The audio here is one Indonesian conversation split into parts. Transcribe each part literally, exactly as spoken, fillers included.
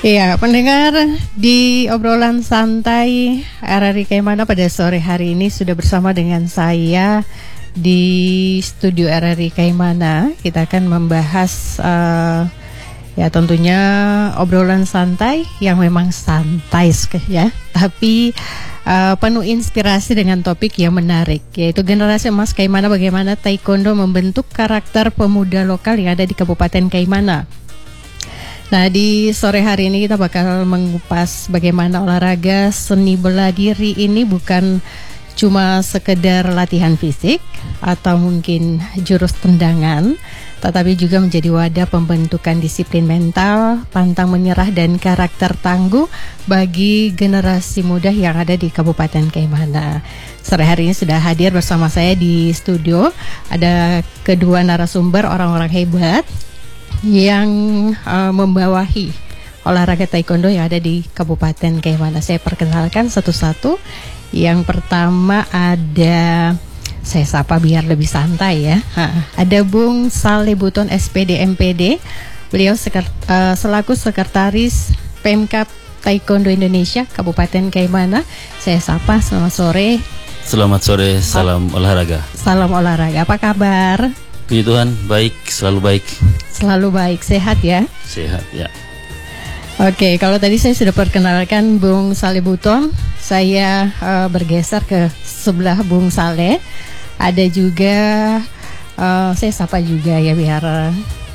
Iya, pendengar di obrolan santai R R I Kaimana pada sore hari ini sudah bersama dengan saya di studio R R I Kaimana. Kita akan membahas uh, ya tentunya obrolan santai yang memang santai ya, tapi uh, penuh inspirasi dengan topik yang menarik, yaitu generasi emas Kaimana, bagaimana taekwondo membentuk karakter pemuda lokal yang ada di Kabupaten Kaimana. Nah, di sore hari ini kita bakal mengupas bagaimana olahraga seni bela diri ini bukan cuma sekedar latihan fisik atau mungkin jurus tendangan, tetapi juga menjadi wadah pembentukan disiplin mental, pantang menyerah dan karakter tangguh bagi generasi muda yang ada di Kabupaten Kaimana. Sore hari ini sudah hadir bersama saya di studio ada kedua narasumber orang-orang hebat yang uh, membawahi olahraga taekwondo yang ada di Kabupaten Kaimana. Saya perkenalkan satu-satu. Yang pertama ada, saya sapa biar lebih santai ya. Ha, ada Bung Saleh Buton S P D M P D. Beliau sekret, uh, selaku sekretaris Pemkab Taekwondo Indonesia Kabupaten Kaimana. Saya sapa, selamat sore. Selamat sore, salam ha, olahraga. Salam olahraga. Apa kabar? Puji Tuhan, baik, selalu baik. Selalu baik, sehat ya? Sehat ya. Oke, kalau tadi saya sudah perkenalkan Bung Saleh Buton, saya uh, bergeser ke sebelah Bung Saleh. Ada juga, uh, saya sapa juga ya biar uh,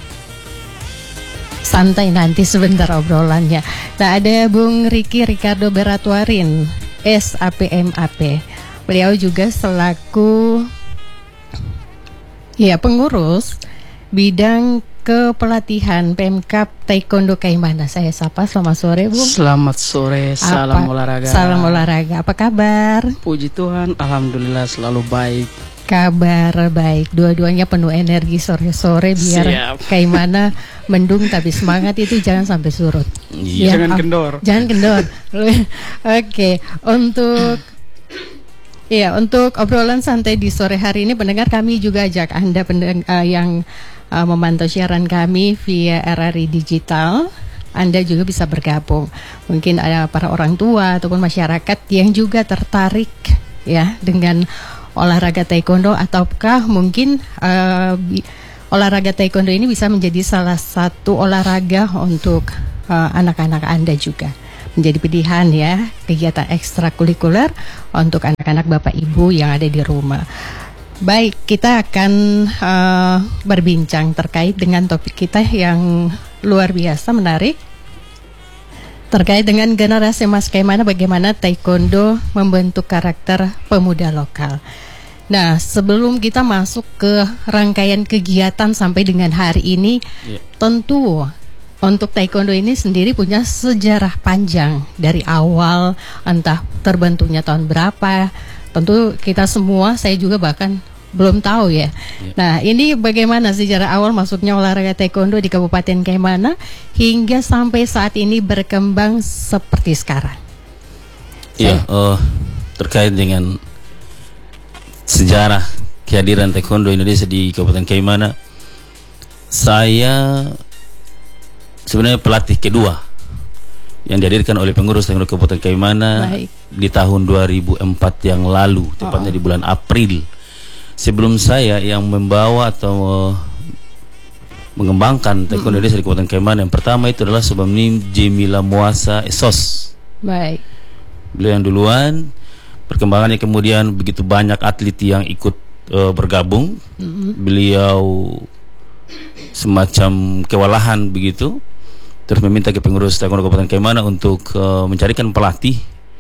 santai nanti sebentar obrolannya. Nah, ada Bung Riki Ricardo Beratuarin, S A P M A P. Beliau juga selaku ya pengurus bidang kepelatihan Pemkab Taekwondo Kaimana. Saya sapa, selamat sore Bung. Selamat sore, salam Apa, olahraga. Salam olahraga. Apa kabar? Puji Tuhan, alhamdulillah selalu baik. Kabar baik. Dua-duanya penuh energi sore-sore biar Siap. Kaimana mendung tapi semangat itu jangan sampai surut. Iya. Ya, Jangan oh, kendor. Jangan kendor. Oke, untuk Iya, untuk obrolan santai di sore hari ini pendengar, kami juga ajak Anda pendeng- uh, yang uh, memantau siaran kami via R R I Digital. Anda juga bisa bergabung. Mungkin ada para orang tua ataupun masyarakat yang juga tertarik ya dengan olahraga taekwondo, ataukah mungkin uh, bi- olahraga taekwondo ini bisa menjadi salah satu olahraga untuk uh, anak-anak Anda juga. Menjadi pilihan ya, kegiatan ekstrakurikuler untuk anak-anak Bapak Ibu yang ada di rumah. Baik, kita akan uh, berbincang terkait dengan topik kita yang luar biasa menarik, terkait dengan generasi emas Kaimana, bagaimana taekwondo membentuk karakter pemuda lokal. Nah, sebelum kita masuk ke rangkaian kegiatan sampai dengan hari ini, yeah. tentu untuk taekwondo ini sendiri punya sejarah panjang dari awal, entah terbentuknya tahun berapa. Tentu kita semua, saya juga bahkan belum tahu ya. ya. Nah, ini bagaimana sejarah awal masuknya olahraga taekwondo di Kabupaten Kaimana hingga sampai saat ini berkembang seperti sekarang. Iya, uh, terkait dengan sejarah kehadiran taekwondo Indonesia di Kabupaten Kaimana, saya sebenarnya pelatih kedua yang dihadirkan oleh pengurus taekwondo Kabupaten Kaimana. Baik. Di tahun dua ribu empat yang lalu, tepatnya oh. di bulan April. Sebelum saya yang membawa atau uh, mengembangkan taekwondo Indonesia di Kabupaten Kaimana, yang pertama itu adalah Subhamnim Jemila Muasa Esos. Baik. Beliau yang duluan. Perkembangannya kemudian begitu banyak atlet yang ikut uh, bergabung. Mm-hmm. Beliau semacam kewalahan begitu, terus meminta ke pengurus taekwondo Kabupaten Kaimana untuk uh, mencarikan pelatih.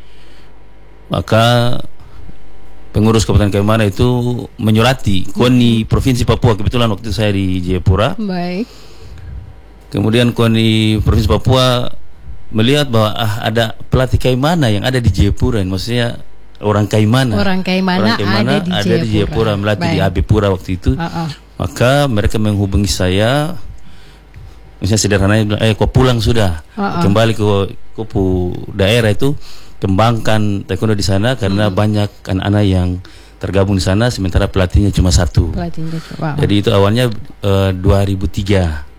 Maka pengurus Kabupaten Kaimana itu menyurati KONI Provinsi Papua, kebetulan waktu itu saya di Jayapura. Baik. Kemudian KONI Provinsi Papua melihat bahwa ah, ada pelatih Kaimana yang ada di Jayapura, maksudnya orang Kaimana. Orang Kaimana, orang Kaimana ada di ada Jayapura, di Jayapura melatih Baik. di A B Pura waktu itu. Uh-uh. Maka mereka menghubungi saya, misalnya sederhananya bilang, eh kau pulang sudah, uh-uh. kembali ke kupu daerah itu, kembangkan taekwondo di sana karena hmm. banyak anak-anak yang tergabung di sana, sementara pelatihnya cuma satu. Pelatihnya, wow. Jadi itu awalnya uh, dua ribu tiga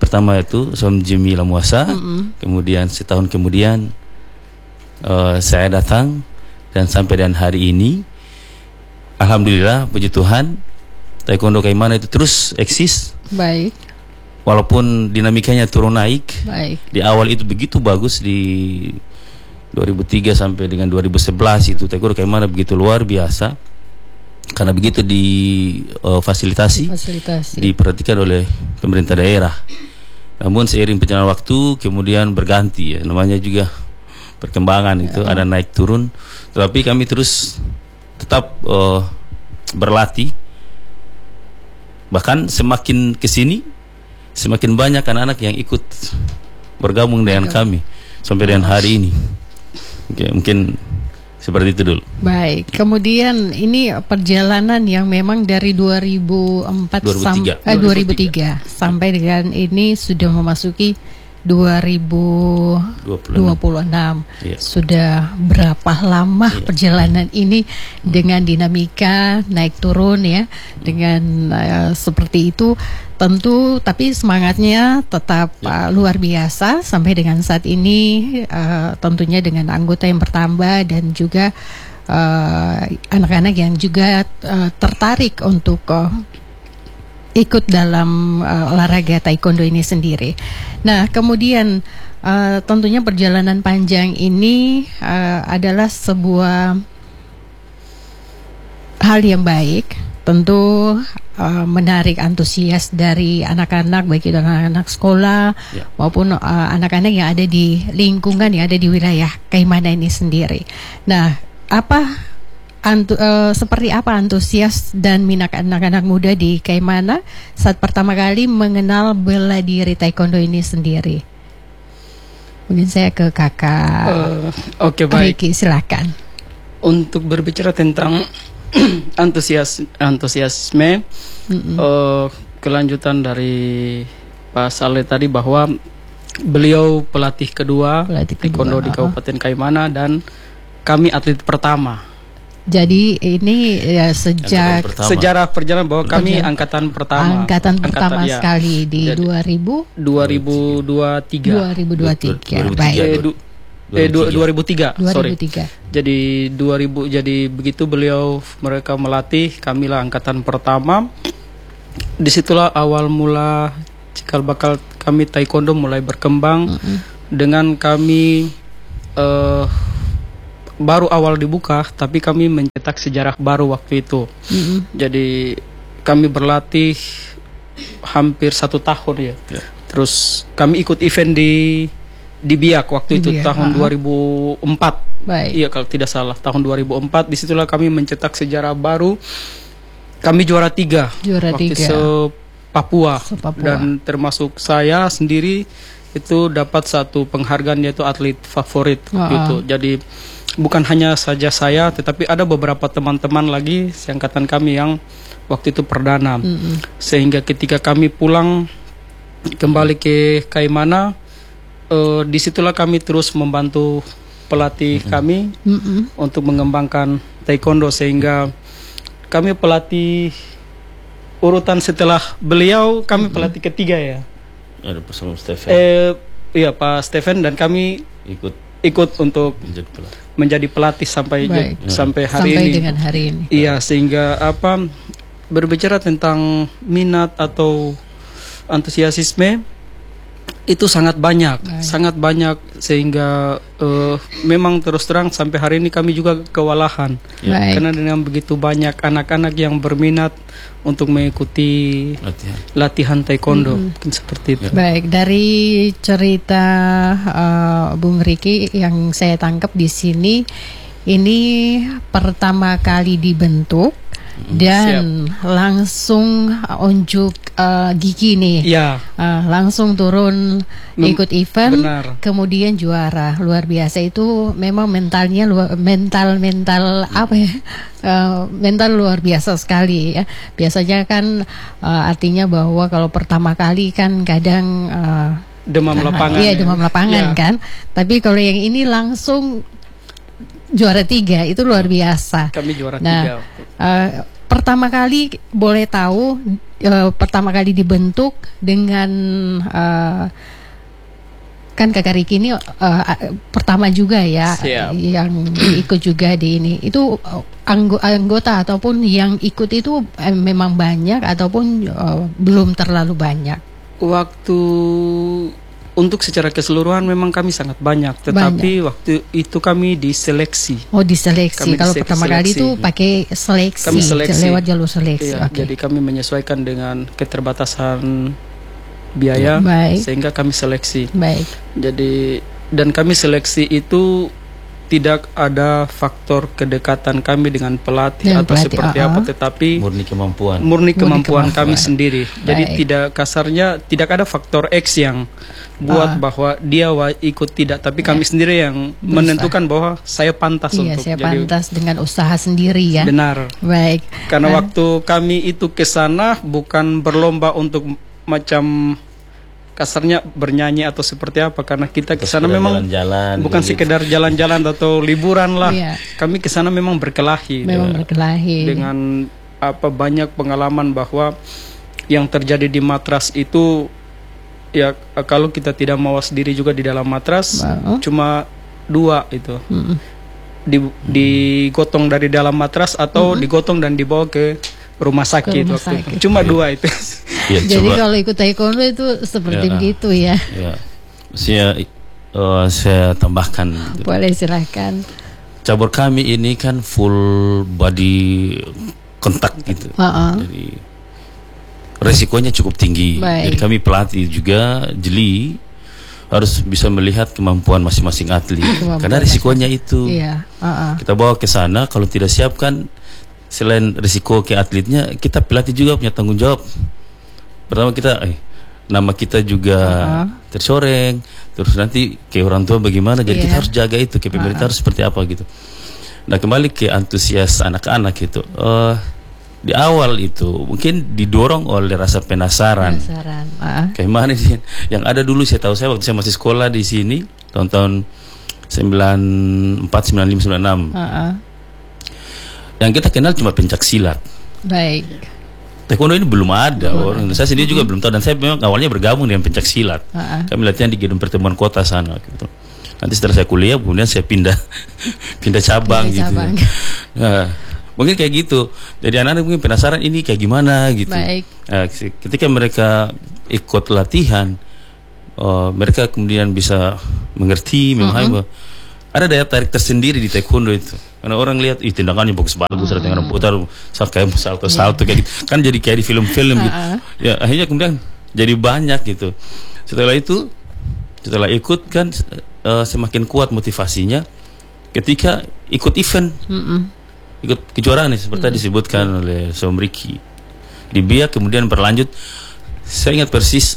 pertama itu Somjimi Lamuasa, mm-hmm. kemudian setahun kemudian uh, saya datang dan sampai dan hari ini alhamdulillah puji Tuhan Taekwondo Kaimana itu terus eksis. Baik. Walaupun dinamikanya turun naik. Baik. Di awal itu begitu bagus di dua ribu tiga sampai dengan dua ribu sebelas itu Taekwondo Kaimana begitu luar biasa. Karena begitu di uh, fasilitasi, fasilitasi diperhatikan oleh pemerintah daerah. Namun seiring perjalanan waktu kemudian berganti ya, namanya juga perkembangan ya. Itu ada naik turun. Tetapi kami terus tetap uh, berlatih. Bahkan semakin kesini semakin banyak anak-anak yang ikut bergabung dengan ya. kami sampai dengan hari ini. Oke, mungkin seperti itu dulu. Baik, kemudian ini perjalanan yang memang dari dua ribu empat sampai eh, dua ribu tiga sampai dengan ini sudah memasuki dua ribu dua puluh enam. Ya. Sudah berapa lama ya. perjalanan ini dengan dinamika naik turun ya, dengan uh, seperti itu tentu, tapi semangatnya tetap ya. uh, luar biasa sampai dengan saat ini, uh, tentunya dengan anggota yang bertambah dan juga uh, anak-anak yang juga uh, tertarik untuk uh, ikut dalam uh, olahraga taekwondo ini sendiri. Nah, kemudian uh, tentunya perjalanan panjang ini uh, adalah sebuah hal yang baik, tentu uh, menarik antusias dari anak-anak, baik itu anak-anak sekolah ya. maupun uh, anak-anak yang ada di lingkungan yang ada di wilayah Kaimana ini sendiri. Nah, apa Antu, uh, seperti apa antusias dan minat anak-anak muda di Kaimana saat pertama kali mengenal bela diri taekwondo ini sendiri? Mungkin saya ke kakak. Uh, Oke okay, baik. Riki, silakan. Untuk berbicara tentang antusias antusiasme, mm-hmm. uh, kelanjutan dari Pak Saleh tadi bahwa beliau pelatih kedua pelatih taekwondo kedua. di Kabupaten Kaimana dan kami atlet pertama. Jadi ini ya sejak sejarah perjalanan bahwa kami Perjalanan. angkatan pertama. Angkatan pertama angkatan, sekali ya. di dua ribu dua ribu dua puluh tiga. dua ribu dua puluh tiga. Baik. Eh, du, eh dua ribu tiga. Sorry. dua ribu tiga. Jadi dua ribu jadi begitu beliau mereka melatih, kamilah angkatan pertama. Disitulah awal mula cikal bakal kami taekwondo mulai berkembang mm-hmm. dengan kami uh, baru awal dibuka, tapi kami mencetak sejarah baru waktu itu. Mm-hmm. Jadi kami berlatih hampir satu tahun ya. Yeah. Terus kami ikut event di di Biak waktu di itu Biak, tahun uh-huh. dua ribu empat. Baik. Iya kalau tidak salah tahun dua ribu empat. Disitulah kami mencetak sejarah baru. Kami juara tiga. Juara waktu tiga. Se Papua. Se Papua. Dan termasuk saya sendiri itu dapat satu penghargaan yaitu atlet favorit uh-huh. gitu. Jadi bukan hanya saja saya, tetapi ada beberapa teman-teman lagi seangkatan kami yang waktu itu perdana. Mm-hmm. Sehingga ketika kami pulang kembali ke Kaimana, uh, disitulah kami terus membantu pelatih mm-hmm. kami mm-hmm. untuk mengembangkan taekwondo, sehingga kami pelatih urutan setelah beliau, kami mm-hmm. pelatih ketiga ya. Ada Pak Stephen. Eh, iya Pak Stephen dan kami ikut ikut untuk menjadi pelatih, menjadi pelatih sampai Baik. je, sampai hari sampai ini. dengan hari ini. Iya, sehingga apa berbicara tentang minat atau antusiasme itu sangat banyak, Baik. sangat banyak sehingga uh, memang terus terang sampai hari ini kami juga kewalahan Baik. karena dengan begitu banyak anak-anak yang berminat untuk mengikuti latihan, latihan taekwondo, hmm. mungkin seperti itu. Baik, dari cerita uh, Bung Riki yang saya tangkap di sini, ini pertama kali dibentuk dan Siap. langsung unjuk uh, gigi nih, ya. uh, langsung turun Mem- ikut event, benar. kemudian juara, luar biasa. Itu memang mentalnya luar, mental mental apa ya, uh, mental luar biasa sekali ya. Biasanya kan uh, artinya bahwa kalau pertama kali kan kadang uh, demam lapangan, iya demam lapangan ya. kan. Tapi kalau yang ini langsung juara tiga, itu luar biasa. Kami juara nah, tiga. Uh, pertama kali boleh tahu uh, pertama kali dibentuk dengan uh, kan Kakak Riki ini uh, pertama juga ya. Siap. Yang ikut juga di ini. Itu uh, anggo anggota ataupun yang ikut itu eh, memang banyak ataupun uh, belum terlalu banyak. Waktu untuk secara keseluruhan memang kami sangat banyak, tetapi banyak. Waktu itu kami diseleksi. Oh, diseleksi. Kami Kalau pertama kali itu pakai seleksi, kami seleksi lewat jalur seleksi. Iya, okay. Jadi kami menyesuaikan dengan keterbatasan biaya, baik. Sehingga kami seleksi. Baik. Jadi dan kami seleksi itu tidak ada faktor kedekatan kami dengan pelatih dengan atau pelatih, seperti uh -uh. apa, tetapi murni kemampuan, murni kemampuan, murni kemampuan kami sendiri. Baik. Jadi tidak kasarnya tidak ada faktor X yang buat uh. bahwa dia ikut tidak, tapi kami sendiri yang Berusaha. menentukan bahwa saya pantas iya, untuk saya jadi pantas dengan usaha sendiri ya. Benar. Baik. Karena uh. waktu kami itu ke sana bukan berlomba untuk macam kasarnya bernyanyi atau seperti apa, karena kita ke sana memang jalan-jalan, bukan gitu. Sekedar jalan-jalan atau liburan lah. Iya. Kami ke sana memang berkelahi. Memang ya. berkelahi. Dengan apa banyak pengalaman bahwa yang terjadi di matras itu ya kalau kita tidak mawas diri juga di dalam matras wow. cuma dua itu. Mm-mm. Di digotong dari dalam matras atau Mm-mm. digotong dan dibawa ke rumah sakit, rumah waktu sakit. Cuma dua itu. Ya, jadi coba. Kalau ikut taekwondo itu seperti ya, begitu ya. Ya. Saya uh, saya tambahkan. Gitu. Boleh silakan. Cabur kami ini kan full body kontak gitu. Uh-uh. Jadi resikonya cukup tinggi. Baik. Jadi kami pelatih juga jeli harus bisa melihat kemampuan masing-masing atlet. Kemampuan karena risikonya itu. Iya. Uh-uh. Kita bawa ke sana kalau tidak siap kan. Selain risiko ke atletnya, kita pelatih juga punya tanggung jawab. Pertama kita, eh, nama kita juga uh-huh. tercoreng. Terus nanti ke orang tua bagaimana? Jadi yeah. kita harus jaga itu. Ke pemerintah uh-huh. harus seperti apa gitu. Nah kembali ke antusias anak-anak itu. Uh, di awal itu mungkin didorong oleh rasa penasaran. Penasaran. Uh-huh. Kayak mana sih? Yang ada dulu saya tahu saya waktu saya masih sekolah di sini tahun-tahun sembilan empat, sembilan lima, sembilan enam. Uh-huh. Yang kita kenal cuma pencak silat. Baik. Taekwondo ini belum ada. Oh. Orang saya sendiri juga belum tahu, dan saya memang awalnya bergabung dengan pencak silat. Uh-uh. Kami latihan di gedung pertemuan kota sana gitu. Nanti setelah saya kuliah kemudian saya pindah pindah cabang pindah gitu. Cabang. Nah, mungkin kayak gitu. Jadi anak-anak mungkin penasaran ini kayak gimana gitu. Baik. Nah, ketika mereka ikut latihan, uh, mereka kemudian bisa mengerti, memahami. Uh-huh. Ada daya tarik tersendiri di taekwondo itu. Karena orang lihat, ih tindakannya bagus-bagus, ada tindakan putar, kayak salto-salto kayak gitu. Kan jadi kayak di film-film gitu. Ya akhirnya kemudian jadi banyak gitu. Setelah itu, setelah ikut kan uh, semakin kuat motivasinya ketika ikut event, Mm-mm. ikut kejuaraan nih, seperti Mm-mm. disebutkan oleh Som Riki. Di Biak kemudian berlanjut. Saya ingat persis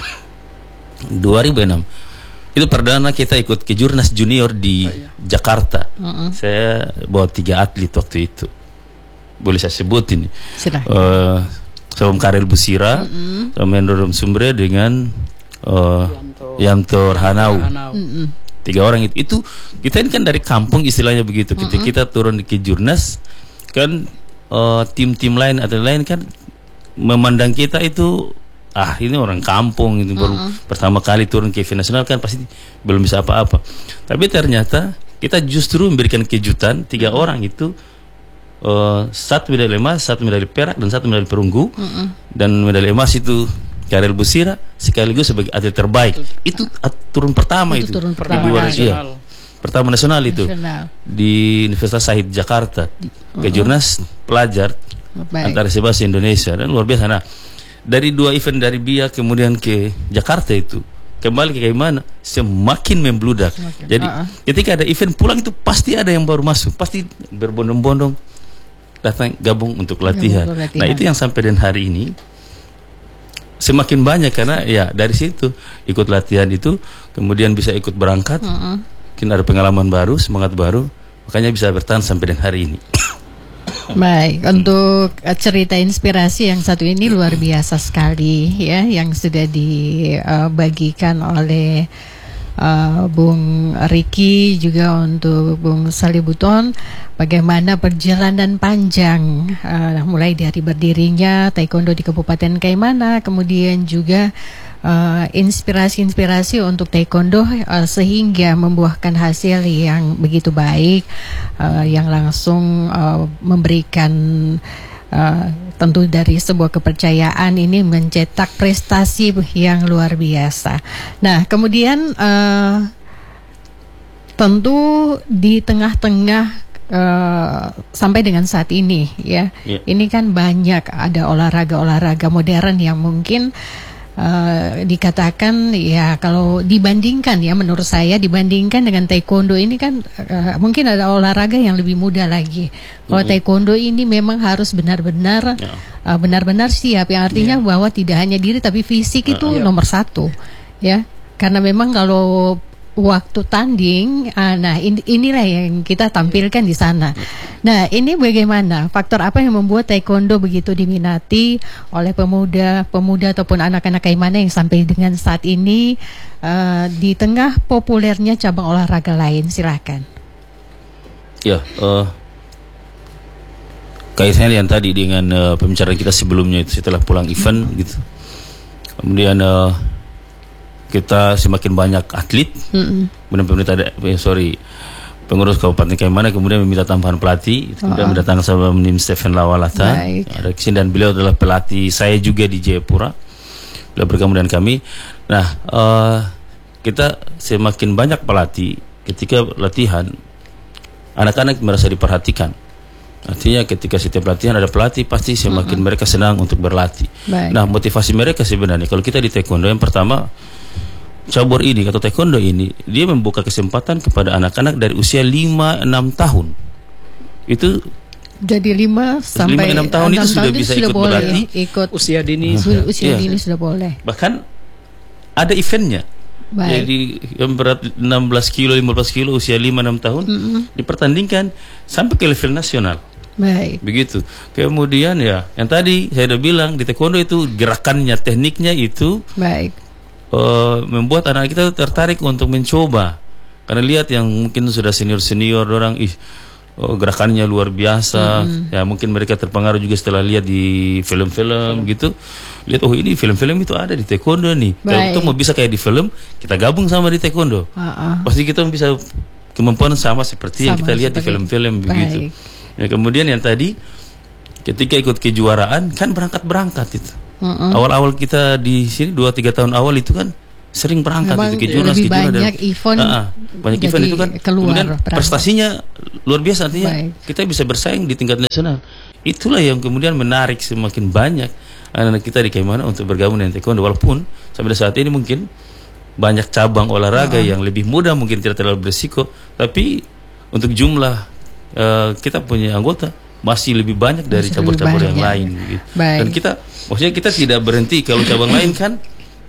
dua ribu enam. Itu perdana kita ikut kejurnas junior di oh, iya. Jakarta. Uh-uh. Saya bawa tiga atlet waktu itu. Boleh saya sebut ini. Uh, Som Karel Busira, uh-uh. Som Hendro Sumbre dengan uh, Yanto Hanau. Uh-uh. Tiga orang itu. Itu kita ini kan dari kampung istilahnya begitu. Uh-uh. Ketika kita turun di kejurnas, kan uh, tim-tim lain atau lain kan memandang kita itu, ah ini orang kampung itu baru uh-uh. pertama kali turun ke event nasional kan pasti belum bisa apa-apa. Tapi ternyata kita justru memberikan kejutan. Tiga uh-uh. orang itu uh, satu medali emas, satu medali perak dan satu medali perunggu. Uh-uh. Dan medali emas itu Karel Busira sekaligus sebagai atlet terbaik. Itu at- turun pertama itu. Itu turun pertama nasional. Iya. Pertama nasional itu nasional. Di Universitas Syahid Jakarta. Uh-uh. Kejurnas pelajar Baik. Antara sebahasa Indonesia dan luar biasa. Nah, dari dua event dari Biak kemudian ke Jakarta itu kembali ke gimana semakin membludak. Semakin. Jadi uh-uh. ketika ada event pulang itu pasti ada yang baru masuk, pasti berbondong-bondong datang gabung untuk latihan. Gabung latihan. Nah itu yang sampai dan hari ini semakin banyak karena ya dari situ ikut latihan itu kemudian bisa ikut berangkat, uh-uh. mungkin ada pengalaman baru, semangat baru, makanya bisa bertahan sampai dan hari ini. Baik, untuk cerita inspirasi yang satu ini luar biasa sekali ya, yang sudah dibagikan oleh uh, Bung Riki, juga untuk Bung Salibuton, bagaimana perjalanan panjang uh, mulai dari berdirinya Taekwondo di Kabupaten Kaimana, kemudian juga uh, inspirasi-inspirasi untuk Taekwondo uh, sehingga membuahkan hasil yang begitu baik, uh, yang langsung uh, memberikan Uh, tentu dari sebuah kepercayaan ini mencetak prestasi yang luar biasa. Nah, kemudian uh, tentu di tengah-tengah uh, sampai dengan saat ini ya, yeah. ini kan banyak ada olahraga-olahraga modern yang mungkin Uh, dikatakan ya, kalau dibandingkan ya, menurut saya dibandingkan dengan Taekwondo ini kan uh, mungkin ada olahraga yang lebih mudah lagi. Kalau mm-hmm. Taekwondo ini memang harus benar-benar yeah. uh, benar-benar siap, yang artinya yeah. bahwa tidak hanya diri tapi fisik uh, itu yeah. nomor satu ya, karena memang kalau waktu tanding, uh, nah in, inilah yang kita tampilkan di sana. Nah, ini bagaimana? Faktor apa yang membuat Taekwondo begitu diminati oleh pemuda-pemuda ataupun anak-anak Kaimana yang sampai dengan saat ini uh, di tengah populernya cabang olahraga lain? Silakan. Ya, uh, kaitannya yang tadi dengan uh, pembicaraan kita sebelumnya itu setelah pulang event gitu. Kemudian uh, kita semakin banyak atlet, mm-hmm. kemudian pemerintah, eh, sorry, pengurus Kabupaten Kaimana kemudian meminta tambahan pelatih, oh. kemudian mendatangkan sama Nim Stephen Lawalata, ada kesini, dan beliau adalah pelatih saya juga di Jayapura, beliau bergabung dengan kami. Nah, uh, kita semakin banyak pelatih, ketika latihan, anak-anak merasa diperhatikan. Artinya ketika setiap latihan ada pelatih, pasti semakin mm-hmm. mereka senang untuk berlatih. Baik. Nah, motivasi mereka sebenarnya, kalau kita di Taekwondo, yang pertama, cabur ini atau Taekwondo ini dia membuka kesempatan kepada anak-anak dari usia lima enam tahun. Itu jadi lima sampai enam tahun itu sudah bisa sudah ikut boleh, berlatih. Ikut usia dini, usia, usia ya. dini sudah boleh. Bahkan ada eventnya. Baik. Jadi yang berat enam belas kilo, lima belas kilo usia lima enam tahun mm-hmm. dipertandingkan sampai ke level nasional. Baik. Begitu. Kemudian ya, yang tadi saya sudah bilang di Taekwondo itu gerakannya, tekniknya itu baik. Uh, membuat anak kita tertarik untuk mencoba, karena lihat yang mungkin sudah senior-senior orang, ih oh, gerakannya luar biasa, mm-hmm. ya mungkin mereka terpengaruh juga setelah lihat di film-film mm. gitu, lihat oh ini film-film itu ada di Taekwondo nih, kalau kita mau bisa kayak di film, kita gabung sama di Taekwondo, uh-uh. pasti kita bisa kemampuan sama seperti sama yang kita lihat di film-film begitu. Ya, kemudian yang tadi ketika ikut kejuaraan kan berangkat-berangkat itu. Uh-uh. Awal-awal kita di sini dua tiga tahun awal itu kan sering berangkat itu kejuaraan, lebih banyak dan, event, uh-uh, banyak event itu kan keluar, kemudian berangkat. Prestasinya luar biasa, artinya baik. Kita bisa bersaing di tingkat nasional. Itulah yang kemudian menarik semakin banyak anak-anak kita di Kaimana untuk bergabung dengan Taekwondo, walaupun sampai saat ini mungkin banyak cabang olahraga uh-uh. yang lebih mudah, mungkin tidak terlalu berisiko, tapi untuk jumlah uh, kita punya anggota masih lebih banyak dari cabur-cabur yang lain gitu. Dan kita maksudnya kita tidak berhenti, kalau cabang lain kan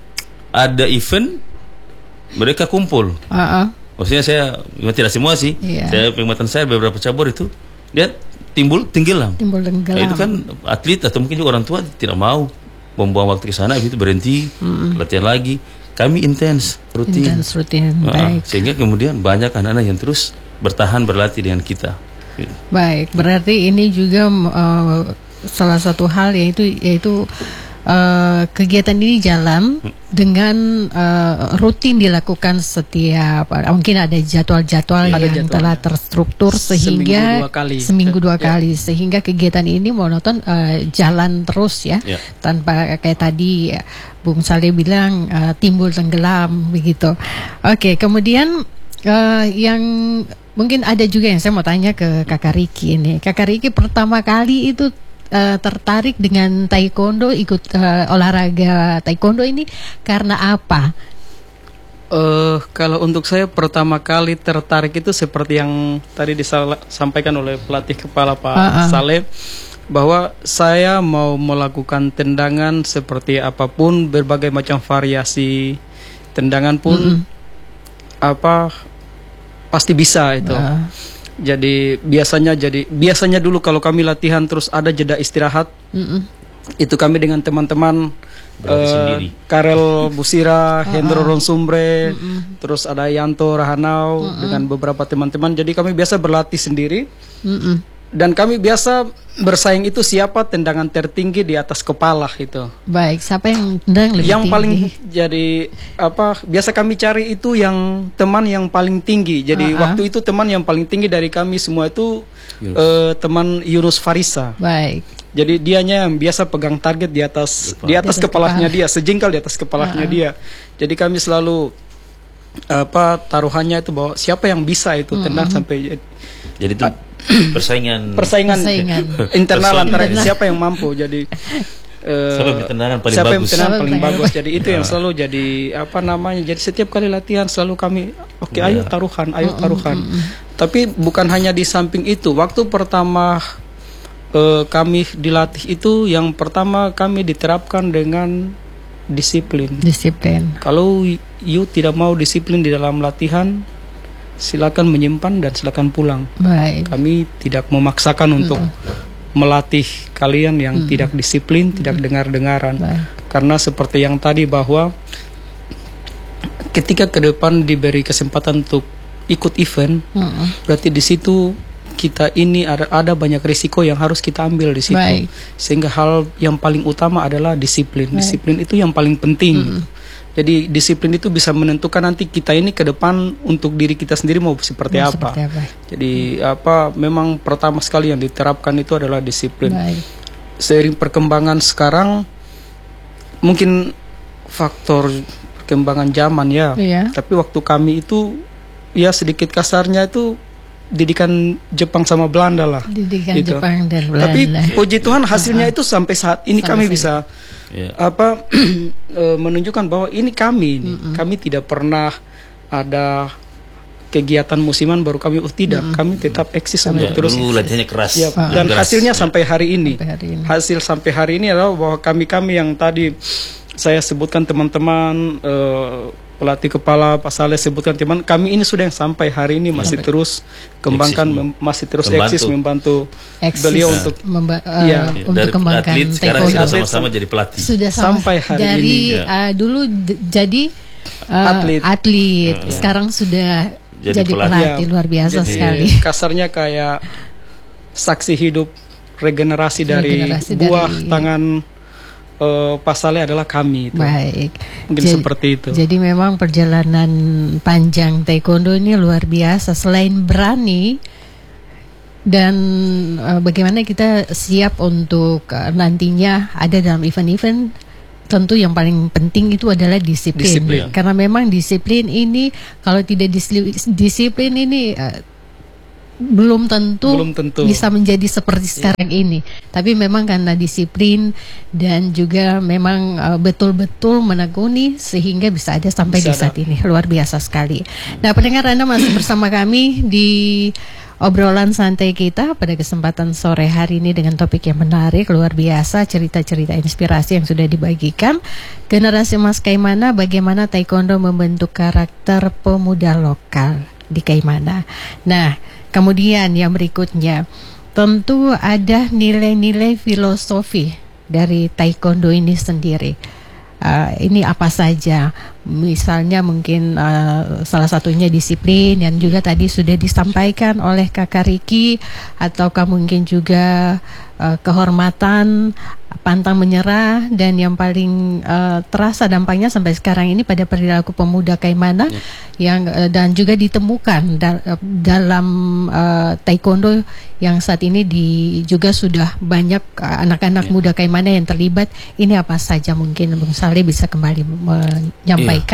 ada event mereka kumpul. Uh-uh. Maksudnya saya tidak semua sih. Yeah. Saya pengamatan saya beberapa cabur itu dia timbul tenggelam. Timbul tenggelam. Nah, itu kan atlet atau mungkin juga orang tua tidak mau membuang waktu ke sana, itu berhenti, mm-hmm. latihan lagi. Kami intens, rutin. Intens, rutin. Uh-uh. Baik. Sehingga kemudian banyak anak-anak yang terus bertahan berlatih dengan kita. Baik, berarti ini juga uh, salah satu hal yaitu yaitu uh, kegiatan ini jalan dengan uh, rutin dilakukan setiap, uh, mungkin ada jadwal-jadwal ada yang jadwal. telah terstruktur sehingga seminggu dua kali, seminggu dua ya. kali sehingga kegiatan ini monoton uh, jalan terus ya, ya, tanpa kayak tadi ya, Bung Saleh bilang uh, timbul tenggelam begitu. Oke, kemudian uh, yang mungkin ada juga yang saya mau tanya ke Kakak Riki ini. Kakak Riki pertama kali itu uh, tertarik dengan Taekwondo, ikut uh, olahraga Taekwondo ini karena apa? Uh, kalau untuk saya pertama kali tertarik itu seperti yang tadi disampaikan oleh pelatih kepala Pak uh-uh. Saleh, bahwa saya mau melakukan tendangan seperti apapun, berbagai macam variasi tendangan pun mm-hmm. apa pasti bisa itu. Uh. Jadi biasanya jadi biasanya dulu kalau kami latihan terus ada jeda istirahat. Mm-mm. itu kami dengan teman-teman uh, Karel Busira, Hendro Ronsumbre, mm-mm. terus ada Yanto Rahanau, mm-mm. dengan beberapa teman-teman. Jadi kami biasa berlatih sendiri, mm-mm. dan kami biasa bersaing itu siapa tendangan tertinggi di atas kepala itu. Baik, siapa yang tendang lebih yang tinggi? paling jadi apa? Biasa kami cari itu yang teman yang paling tinggi. Jadi uh-huh. waktu itu teman yang paling tinggi dari kami semua itu uh, teman Yunus Farisa. Baik. Jadi dianya yang biasa pegang target di atas Depan. di atas di kepalanya kepala. dia, sejengkal di atas kepalanya uh-huh. dia. Jadi kami selalu apa taruhannya itu bahwa siapa yang bisa itu uh-huh. tendang sampai jadi itu persaingan persaingan, persaingan. internal antara siapa yang mampu. Jadi uh, siapa yang tendangan paling siapa bagus, yang tendangan paling bagus. Jadi itu yang selalu jadi apa namanya. Jadi setiap kali latihan selalu kami oke okay, ayo taruhan, ayo taruhan. Uh-uh. Tapi bukan hanya di samping itu. Waktu pertama Uh, kami dilatih itu yang pertama kami diterapkan dengan disiplin. Disiplin. Kalau you tidak mau disiplin di dalam latihan, silakan menyimpan dan silakan pulang. Baik. Kami tidak memaksakan mm-hmm. untuk melatih kalian yang mm-hmm. tidak disiplin, mm-hmm. tidak dengar-dengaran. Baik. Karena seperti yang tadi bahwa ketika ke depan diberi kesempatan untuk ikut event, mm-hmm. berarti di situ kita ini ada, ada banyak risiko yang harus kita ambil di situ. Baik. Sehingga hal yang paling utama adalah disiplin. Baik. Disiplin itu yang paling penting. Mm. Jadi disiplin itu bisa menentukan nanti kita ini ke depan untuk diri kita sendiri mau seperti mau apa. Seperti apa. Jadi apa memang pertama sekali yang diterapkan itu adalah disiplin. Baik. Seiring perkembangan sekarang mungkin faktor perkembangan zaman ya. Iya. Tapi waktu kami itu ya sedikit kasarnya itu didikan Jepang sama Belanda lah. Didikan gitu. Jepang dan Belanda. Tapi puji Tuhan hasilnya uh-huh. itu sampai saat ini sampai kami saat bisa yeah. apa menunjukkan bahwa ini kami ini. Uh-uh. Kami tidak pernah ada kegiatan musiman baru kami oh tidak, uh-uh. kami tetap eksis sampai yeah, terus. Dulu latihannya keras. Ya, uh-huh. Dan keras. Hasilnya sampai hari ini. Sampai hari ini. Hasil sampai hari ini adalah bahwa kami-kami yang tadi saya sebutkan teman-teman uh, pelatih kepala Pak Saleh sebutkan teman kami ini sudah yang sampai hari ini masih sampai terus kembangkan mem, masih terus membantu. eksis membantu eksis beliau untuk memba- uh, ya. untuk dari kembangkan atlet sekarang sudah sama-sama jadi pelatih sudah sama, sampai hari dari, ini ya. uh, dulu d- jadi uh, atlet, atlet. Hmm. Sekarang sudah jadi, jadi pelatih, pelatih ya, luar biasa jadi, sekali. Kasarnya kayak saksi hidup regenerasi, regenerasi dari buah dari, tangan Uh, pasalnya adalah kami itu. Baik. Mungkin jadi, seperti itu. Jadi memang perjalanan panjang taekwondo ini luar biasa. Selain berani dan uh, bagaimana kita siap untuk uh, nantinya ada dalam event-event, tentu yang paling penting itu adalah disiplin. disiplin. Karena memang disiplin ini kalau tidak disiplin ini uh, belum tentu, belum tentu bisa menjadi seperti sekarang yeah. ini. Tapi memang karena disiplin dan juga memang uh, betul-betul menekuni sehingga bisa ada sampai bisa di saat ada. ini. Luar biasa sekali. Nah, pendengar, Anda masih bersama kami di obrolan santai kita pada kesempatan sore hari ini dengan topik yang menarik, luar biasa, cerita-cerita inspirasi yang sudah dibagikan. Generasi Emas Kaimana, bagaimana taekwondo membentuk karakter pemuda lokal di Kaimana. Nah, kemudian yang berikutnya, tentu ada nilai-nilai filosofi dari taekwondo ini sendiri. Uh, ini apa saja? Misalnya mungkin uh, salah satunya disiplin yang juga tadi sudah disampaikan oleh Kakak Riki, ataukah mungkin juga uh, kehormatan, pantang menyerah, dan yang paling uh, terasa dampaknya sampai sekarang ini pada perilaku pemuda Kaimana ya. yang uh, dan juga ditemukan da- dalam uh, taekwondo yang saat ini di juga sudah banyak uh, anak-anak ya. muda Kaimana yang terlibat. Ini apa saja mungkin Bung Saleh bisa kembali menyampaikan? Ya.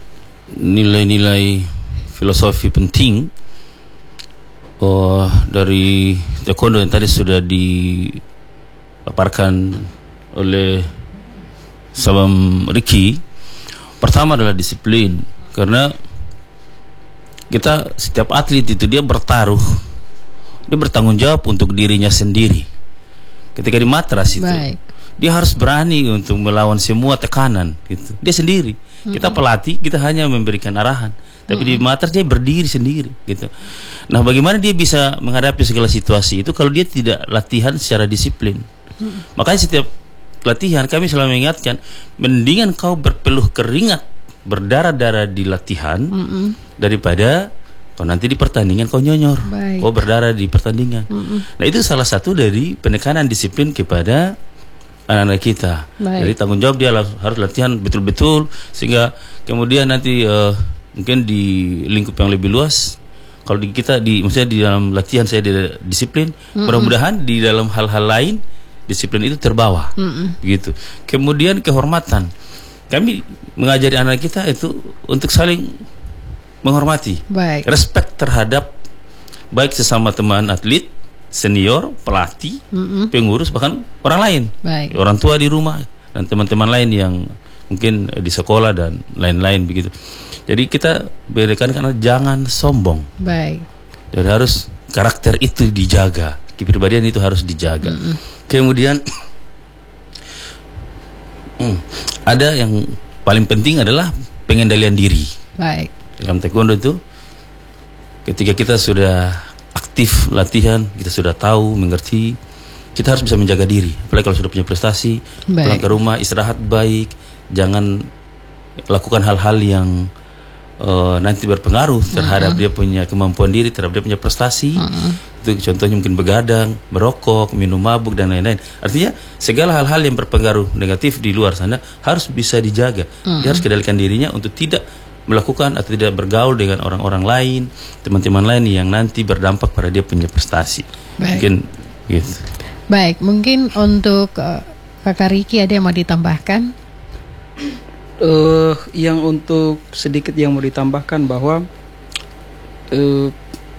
Nilai-nilai filosofi penting oh, dari taekwondo yang tadi sudah dipaparkan oleh Sabam Riki. Pertama adalah disiplin, karena kita setiap atlet itu dia bertaruh, dia bertanggung jawab untuk dirinya sendiri. Ketika di matras itu Baik. dia harus berani untuk melawan semua tekanan gitu. Dia sendiri. Kita pelatih, kita hanya memberikan arahan, tapi mm-hmm. di matras dia berdiri sendiri gitu. Nah, bagaimana dia bisa menghadapi segala situasi itu kalau dia tidak latihan secara disiplin? Mm-hmm. Makanya setiap latihan kami selalu mengingatkan, mendingan kau berpeluh keringat berdarah-darah di latihan mm-mm. daripada kau nanti di pertandingan kau nyonyor, Baik. kau berdarah di pertandingan. Mm-mm. Nah itu salah satu dari penekanan disiplin kepada anak-anak kita. Baik. Jadi tanggung jawab dia harus latihan betul-betul sehingga kemudian nanti uh, mungkin di lingkup yang lebih luas. Kalau di kita di misalnya di dalam latihan saya di disiplin, mm-mm. mudah-mudahan di dalam hal-hal lain disiplin itu terbawa, mm-mm. gitu. Kemudian kehormatan, kami mengajari anak kita itu untuk saling menghormati, baik. Respect terhadap baik sesama teman atlet, senior, pelatih, mm-mm. pengurus bahkan orang lain, baik. Orang tua di rumah dan teman-teman lain yang mungkin di sekolah dan lain-lain begitu. Jadi kita berikan karena jangan sombong. Baik. Jadi harus karakter itu dijaga, kepribadian itu harus dijaga. Mm-hmm. Kemudian hmm, ada yang paling penting adalah pengendalian diri. Baik. Dalam taekwondo itu, ketika kita sudah aktif latihan, kita sudah tahu, mengerti, kita harus bisa menjaga diri. Apalagi kalau sudah punya prestasi, baik. Pulang ke rumah istirahat baik, jangan lakukan hal-hal yang Uh, nanti berpengaruh terhadap uh-huh. dia punya kemampuan diri, terhadap dia punya prestasi. Uh-huh. Itu contohnya mungkin begadang, merokok, minum mabuk dan lain-lain. Artinya segala hal-hal yang berpengaruh negatif di luar sana harus bisa dijaga. Uh-huh. Dia harus kendalikan dirinya untuk tidak melakukan atau tidak bergaul dengan orang-orang lain, teman-teman lain yang nanti berdampak pada dia punya prestasi. Baik. Mungkin gitu. Baik, mungkin untuk uh, Kakak Riki ada yang mau ditambahkan? Uh, yang untuk sedikit yang mau ditambahkan bahwa uh,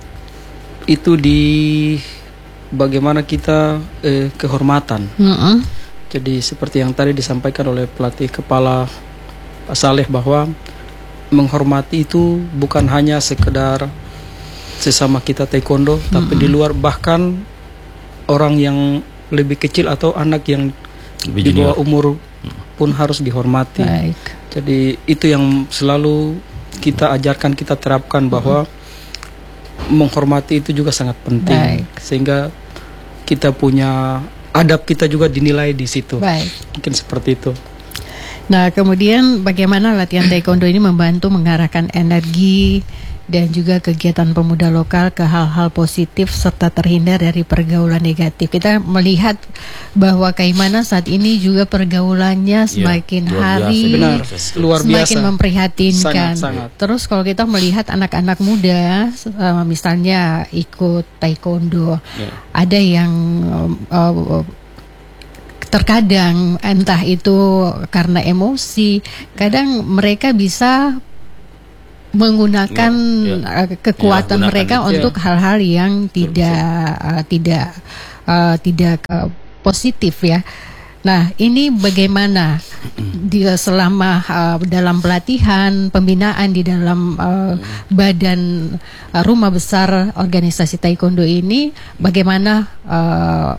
itu di bagaimana kita uh, kehormatan. Mm-hmm. Jadi seperti yang tadi disampaikan oleh pelatih kepala Pak Saleh bahwa menghormati itu bukan hanya sekedar sesama kita taekwondo, mm-hmm. tapi di luar bahkan orang yang lebih kecil atau anak yang lebih di bawah umur pun harus dihormati. Baik. Jadi itu yang selalu kita ajarkan, kita terapkan bahwa mm-hmm. menghormati itu juga sangat penting. Baik. Sehingga kita punya adab kita juga dinilai di situ. Baik. Mungkin seperti itu. Nah, kemudian bagaimana latihan taekwondo ini membantu mengarahkan energi dan juga kegiatan pemuda lokal ke hal-hal positif serta terhindar dari pergaulan negatif. Kita melihat bahwa Kaimana saat ini juga pergaulannya semakin ya, luar hari biasa. Benar, luar semakin biasa. memprihatinkan. Sangat, sangat. Terus kalau kita melihat anak-anak muda, uh, misalnya ikut taekwondo, ya. ada yang uh, terkadang entah itu karena emosi, kadang mereka bisa menggunakan ya, ya. kekuatan ya, mereka ya. untuk hal-hal yang tidak uh, tidak uh, tidak uh, positif ya. Nah, ini bagaimana di selama uh, dalam pelatihan, pembinaan di dalam uh, badan uh, rumah besar organisasi taekwondo ini, bagaimana uh,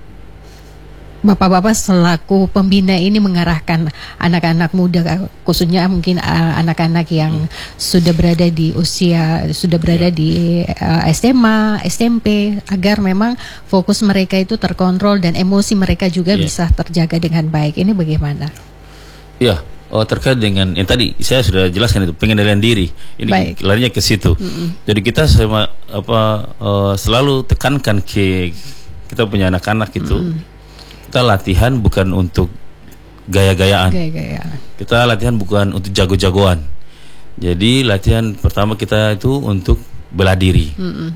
Bapak-bapak selaku pembina ini mengarahkan anak-anak muda, khususnya mungkin uh, anak-anak yang hmm. sudah berada di usia, sudah berada di uh, S M A, S M P, agar memang fokus mereka itu terkontrol dan emosi mereka juga yeah. bisa terjaga dengan baik. Ini bagaimana? Ya, oh, terkait dengan yang tadi saya sudah jelaskan itu pengendalian diri. Ini larinya ke situ. Mm-hmm. Jadi kita sama apa uh, selalu tekankan ke kita punya anak-anak itu. Mm-hmm. Kita latihan bukan untuk gaya-gayaan. Gaya-gayaan. Kita latihan bukan untuk jago-jagoan. Jadi latihan pertama kita itu untuk bela diri. Mm-mm.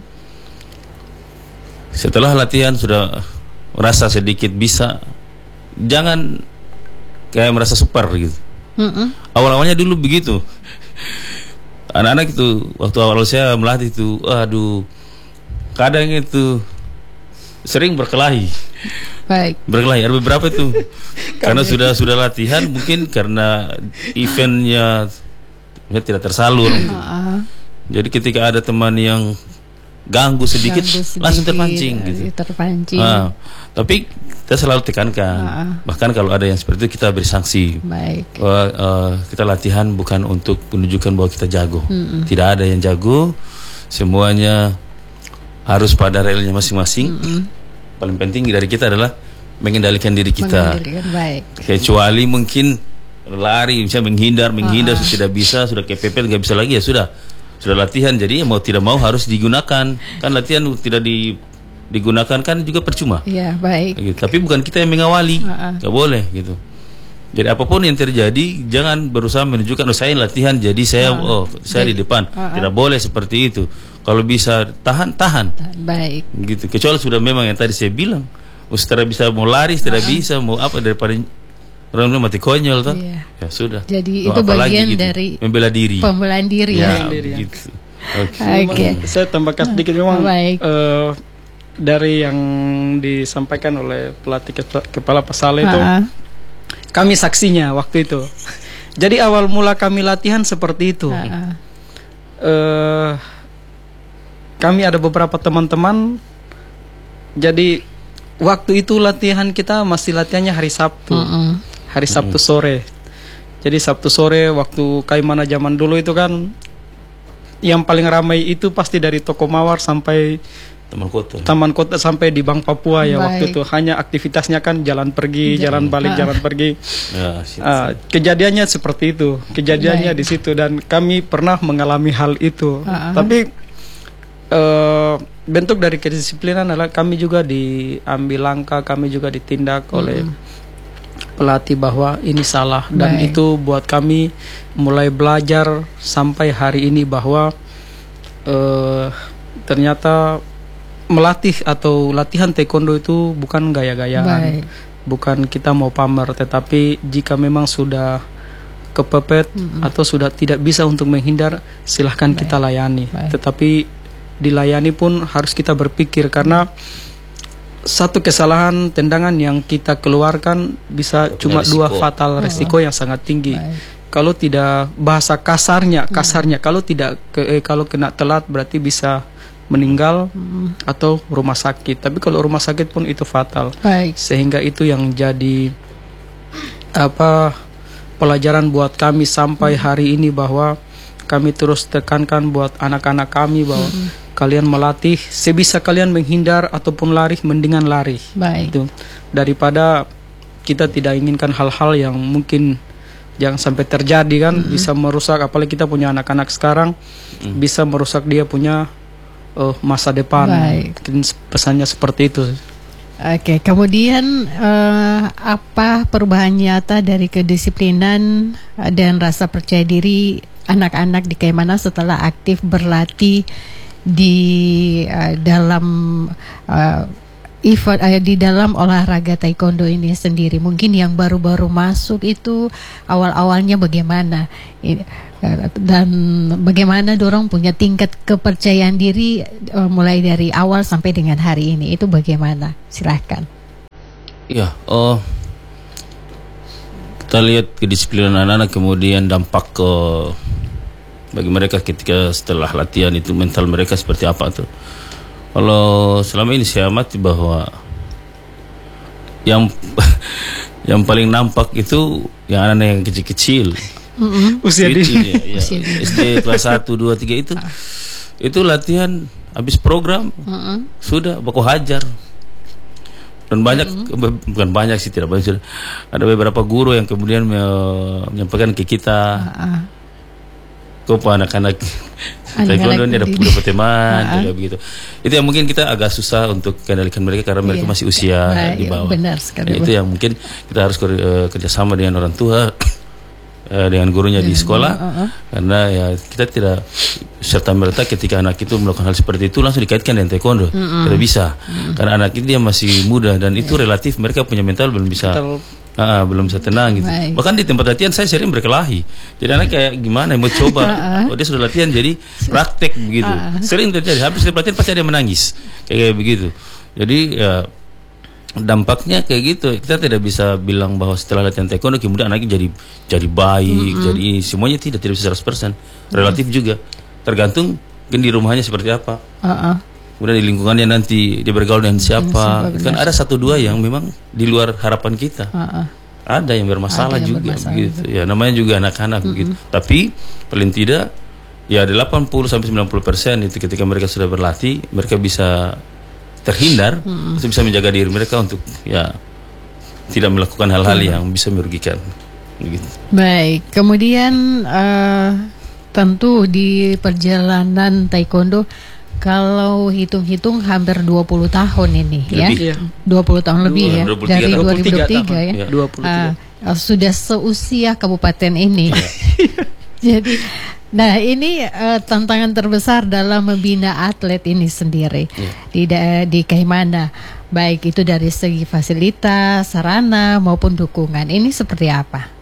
Setelah latihan sudah merasa sedikit bisa, jangan kayak merasa super gitu. Mm-mm. Awal-awalnya dulu begitu. Anak-anak itu waktu awal saya melatih itu, aduh, kadang itu sering berkelahi. Baik. Berkelahi ada beberapa itu karena sudah sudah latihan, mungkin karena eventnya tidak tersalur. Uh-uh. Jadi ketika ada teman yang ganggu sedikit, ganggu sedikit langsung terpancing gitu. Terpancing. Nah, tapi kita selalu tekankan. Uh-uh. Bahkan kalau ada yang seperti itu kita beri sanksi. Baik. Bahwa uh, kita latihan bukan untuk menunjukkan bahwa kita jago. Mm-mm. Tidak ada yang jago. Semuanya harus pada relnya masing-masing. Mm-mm. Paling penting dari kita adalah mengendalikan diri kita. Mengendalikan, baik. Kecuali mungkin lari, misalnya menghindar, menghindar uh-huh. sudah bisa, sudah kepepet, nggak bisa lagi ya sudah, sudah latihan. Jadi mau tidak mau harus digunakan. Kan latihan tidak di, digunakan kan juga percuma. Iya, baik. Gitu. Tapi bukan kita yang mengawali, uh-uh. nggak boleh gitu. Jadi apapun yang terjadi, jangan berusaha menunjukkan oh saya latihan, jadi saya uh-uh. oh saya baik. Di depan. Uh-uh. Tidak boleh seperti itu. Kalau bisa tahan, tahan. Baik. Gitu. Kecuali sudah memang yang tadi saya bilang, setelah bisa mau lari, tidak uh-uh. bisa mau apa daripada orang mati konyol tuh. Iya. Ya sudah. Jadi oh, itu bagian gitu. Dari membela diri. Pembelaan diri ya. ya. Gitu. Oke. Okay. Okay. Saya tambahkan sedikit memang uh, dari yang disampaikan oleh pelatih kepala Pesale itu. Uh-uh. Kami saksinya waktu itu. Jadi awal mula kami latihan seperti itu. Uh-uh. Uh, kami ada beberapa teman-teman. Jadi waktu itu latihan kita masih latihannya hari Sabtu. Uh-uh. Hari Sabtu uh-uh. sore. Jadi Sabtu sore waktu Kaimana zaman dulu itu kan yang paling ramai itu pasti dari Toko Mawar sampai Taman Kota. Taman Kota sampai di Bank Papua ya. Baik. Waktu itu hanya aktivitasnya kan jalan pergi, jalan, jalan balik, ah. jalan pergi. Ya, siap, uh, kejadiannya seperti itu. Kejadiannya Baik. Di situ dan kami pernah mengalami hal itu. Uh-huh. Tapi uh, bentuk dari kedisiplinan adalah kami juga diambil langkah, kami juga ditindak uh-huh. oleh pelatih bahwa ini salah dan Baik. Itu buat kami mulai belajar sampai hari ini bahwa uh, ternyata melatih atau latihan taekwondo itu bukan gaya-gayaan, Baik. Bukan kita mau pamer, tetapi jika memang sudah kepepet mm-hmm. atau sudah tidak bisa untuk menghindar, silahkan Baik. Kita layani. Baik. Tetapi dilayani pun harus kita berpikir karena satu kesalahan tendangan yang kita keluarkan bisa Tapi cuma resiko. dua fatal resiko oh. yang sangat tinggi. Baik. Kalau tidak bahasa kasarnya, kasarnya mm. kalau tidak ke, eh, kalau kena telat berarti bisa meninggal hmm. atau rumah sakit. Tapi kalau rumah sakit pun itu fatal. Baik. Sehingga itu yang jadi apa pelajaran buat kami sampai hmm. hari ini bahwa kami terus tekankan buat anak-anak kami bahwa hmm. kalian melatih sebisa kalian menghindar ataupun lari mendingan lari. Baik. Itu daripada kita tidak inginkan hal-hal yang mungkin jangan sampai terjadi kan hmm. bisa merusak apalagi kita punya anak-anak sekarang hmm. bisa merusak dia punya Oh, masa depan. Baik. Pesannya seperti itu. Oke, kemudian uh, apa perubahan nyata dari kedisiplinan dan rasa percaya diri anak-anak di Kaimana setelah aktif berlatih di uh, dalam uh, event uh, di dalam olahraga taekwondo ini sendiri? Mungkin yang baru-baru masuk itu awal-awalnya bagaimana? Dan bagaimana dorong punya tingkat kepercayaan diri uh, mulai dari awal sampai dengan hari ini itu bagaimana? Silahkan. Ya, oh, kita lihat kedisiplinan anak-anak kemudian dampak ke bagi mereka ketika setelah latihan itu mental mereka seperti apa tuh? Kalau selama ini saya amati bahwa yang yang paling nampak itu yang anak-anak yang kecil-kecil. Mm-hmm. Usia dini ya, ya. S D kelas satu, dua, tiga itu ah. itu latihan habis program mm-hmm. sudah baku hajar dan banyak mm-hmm. bukan banyak sih tidak banyak ada beberapa guru yang kemudian menyampaikan ke kita ah. kok anak-anak taekwondo ini ada beberapa teman ah. juga begitu itu yang mungkin kita agak susah untuk kendalikan mereka karena mereka yeah. masih usia nah, di bawah benar sekali, itu yang mungkin kita harus uh, kerjasama dengan orang tua dengan gurunya di sekolah uh, uh. karena ya kita tidak serta merta ketika anak itu melakukan hal seperti itu langsung dikaitkan dengan taekwondo uh, uh. tidak bisa uh. karena anak itu dia masih muda dan yeah. itu relatif mereka punya mental belum bisa uh, uh, belum bisa tenang gitu. Baik. Bahkan di tempat latihan saya sering berkelahi jadi anak kayak gimana mau coba uh, uh. oh dia sudah latihan jadi praktek begitu uh, uh. sering terjadi habis latihan pasti ada yang menangis kayak, kayak begitu jadi ya dampaknya kayak gitu kita tidak bisa bilang bahwa setelah latihan taekwondo kemudian anaknya jadi jadi baik mm-hmm. jadi semuanya tidak tidak bisa seratus persen relatif mm-hmm. juga tergantung mungkin di rumahnya seperti apa uh-uh. kemudian di lingkungannya nanti dia bergaul dengan siapa mm, kan ada satu dua yang memang di luar harapan kita uh-uh. ada yang bermasalah ada yang juga bermasalah gitu ya namanya juga anak-anak mm-hmm. gitu tapi paling tidak ya delapan puluh sampai sembilan puluh persen itu ketika mereka sudah berlatih mereka bisa terhindar, hmm. itu bisa menjaga diri mereka untuk ya tidak melakukan hal-hal hmm. yang bisa merugikan. Begitu. Baik, kemudian uh, tentu di perjalanan taekwondo, kalau hitung-hitung hampir dua puluh tahun ini lebih. ya, dua puluh tahun lebih ya, dua puluh tiga dari dua ribu dua puluh tiga ya, ya. dua puluh tiga. Uh, sudah seusia kabupaten ini. Jadi, nah ini uh, tantangan terbesar dalam membina atlet ini sendiri ya. di di Kaimana, baik itu dari segi fasilitas, sarana maupun dukungan. Ini seperti apa?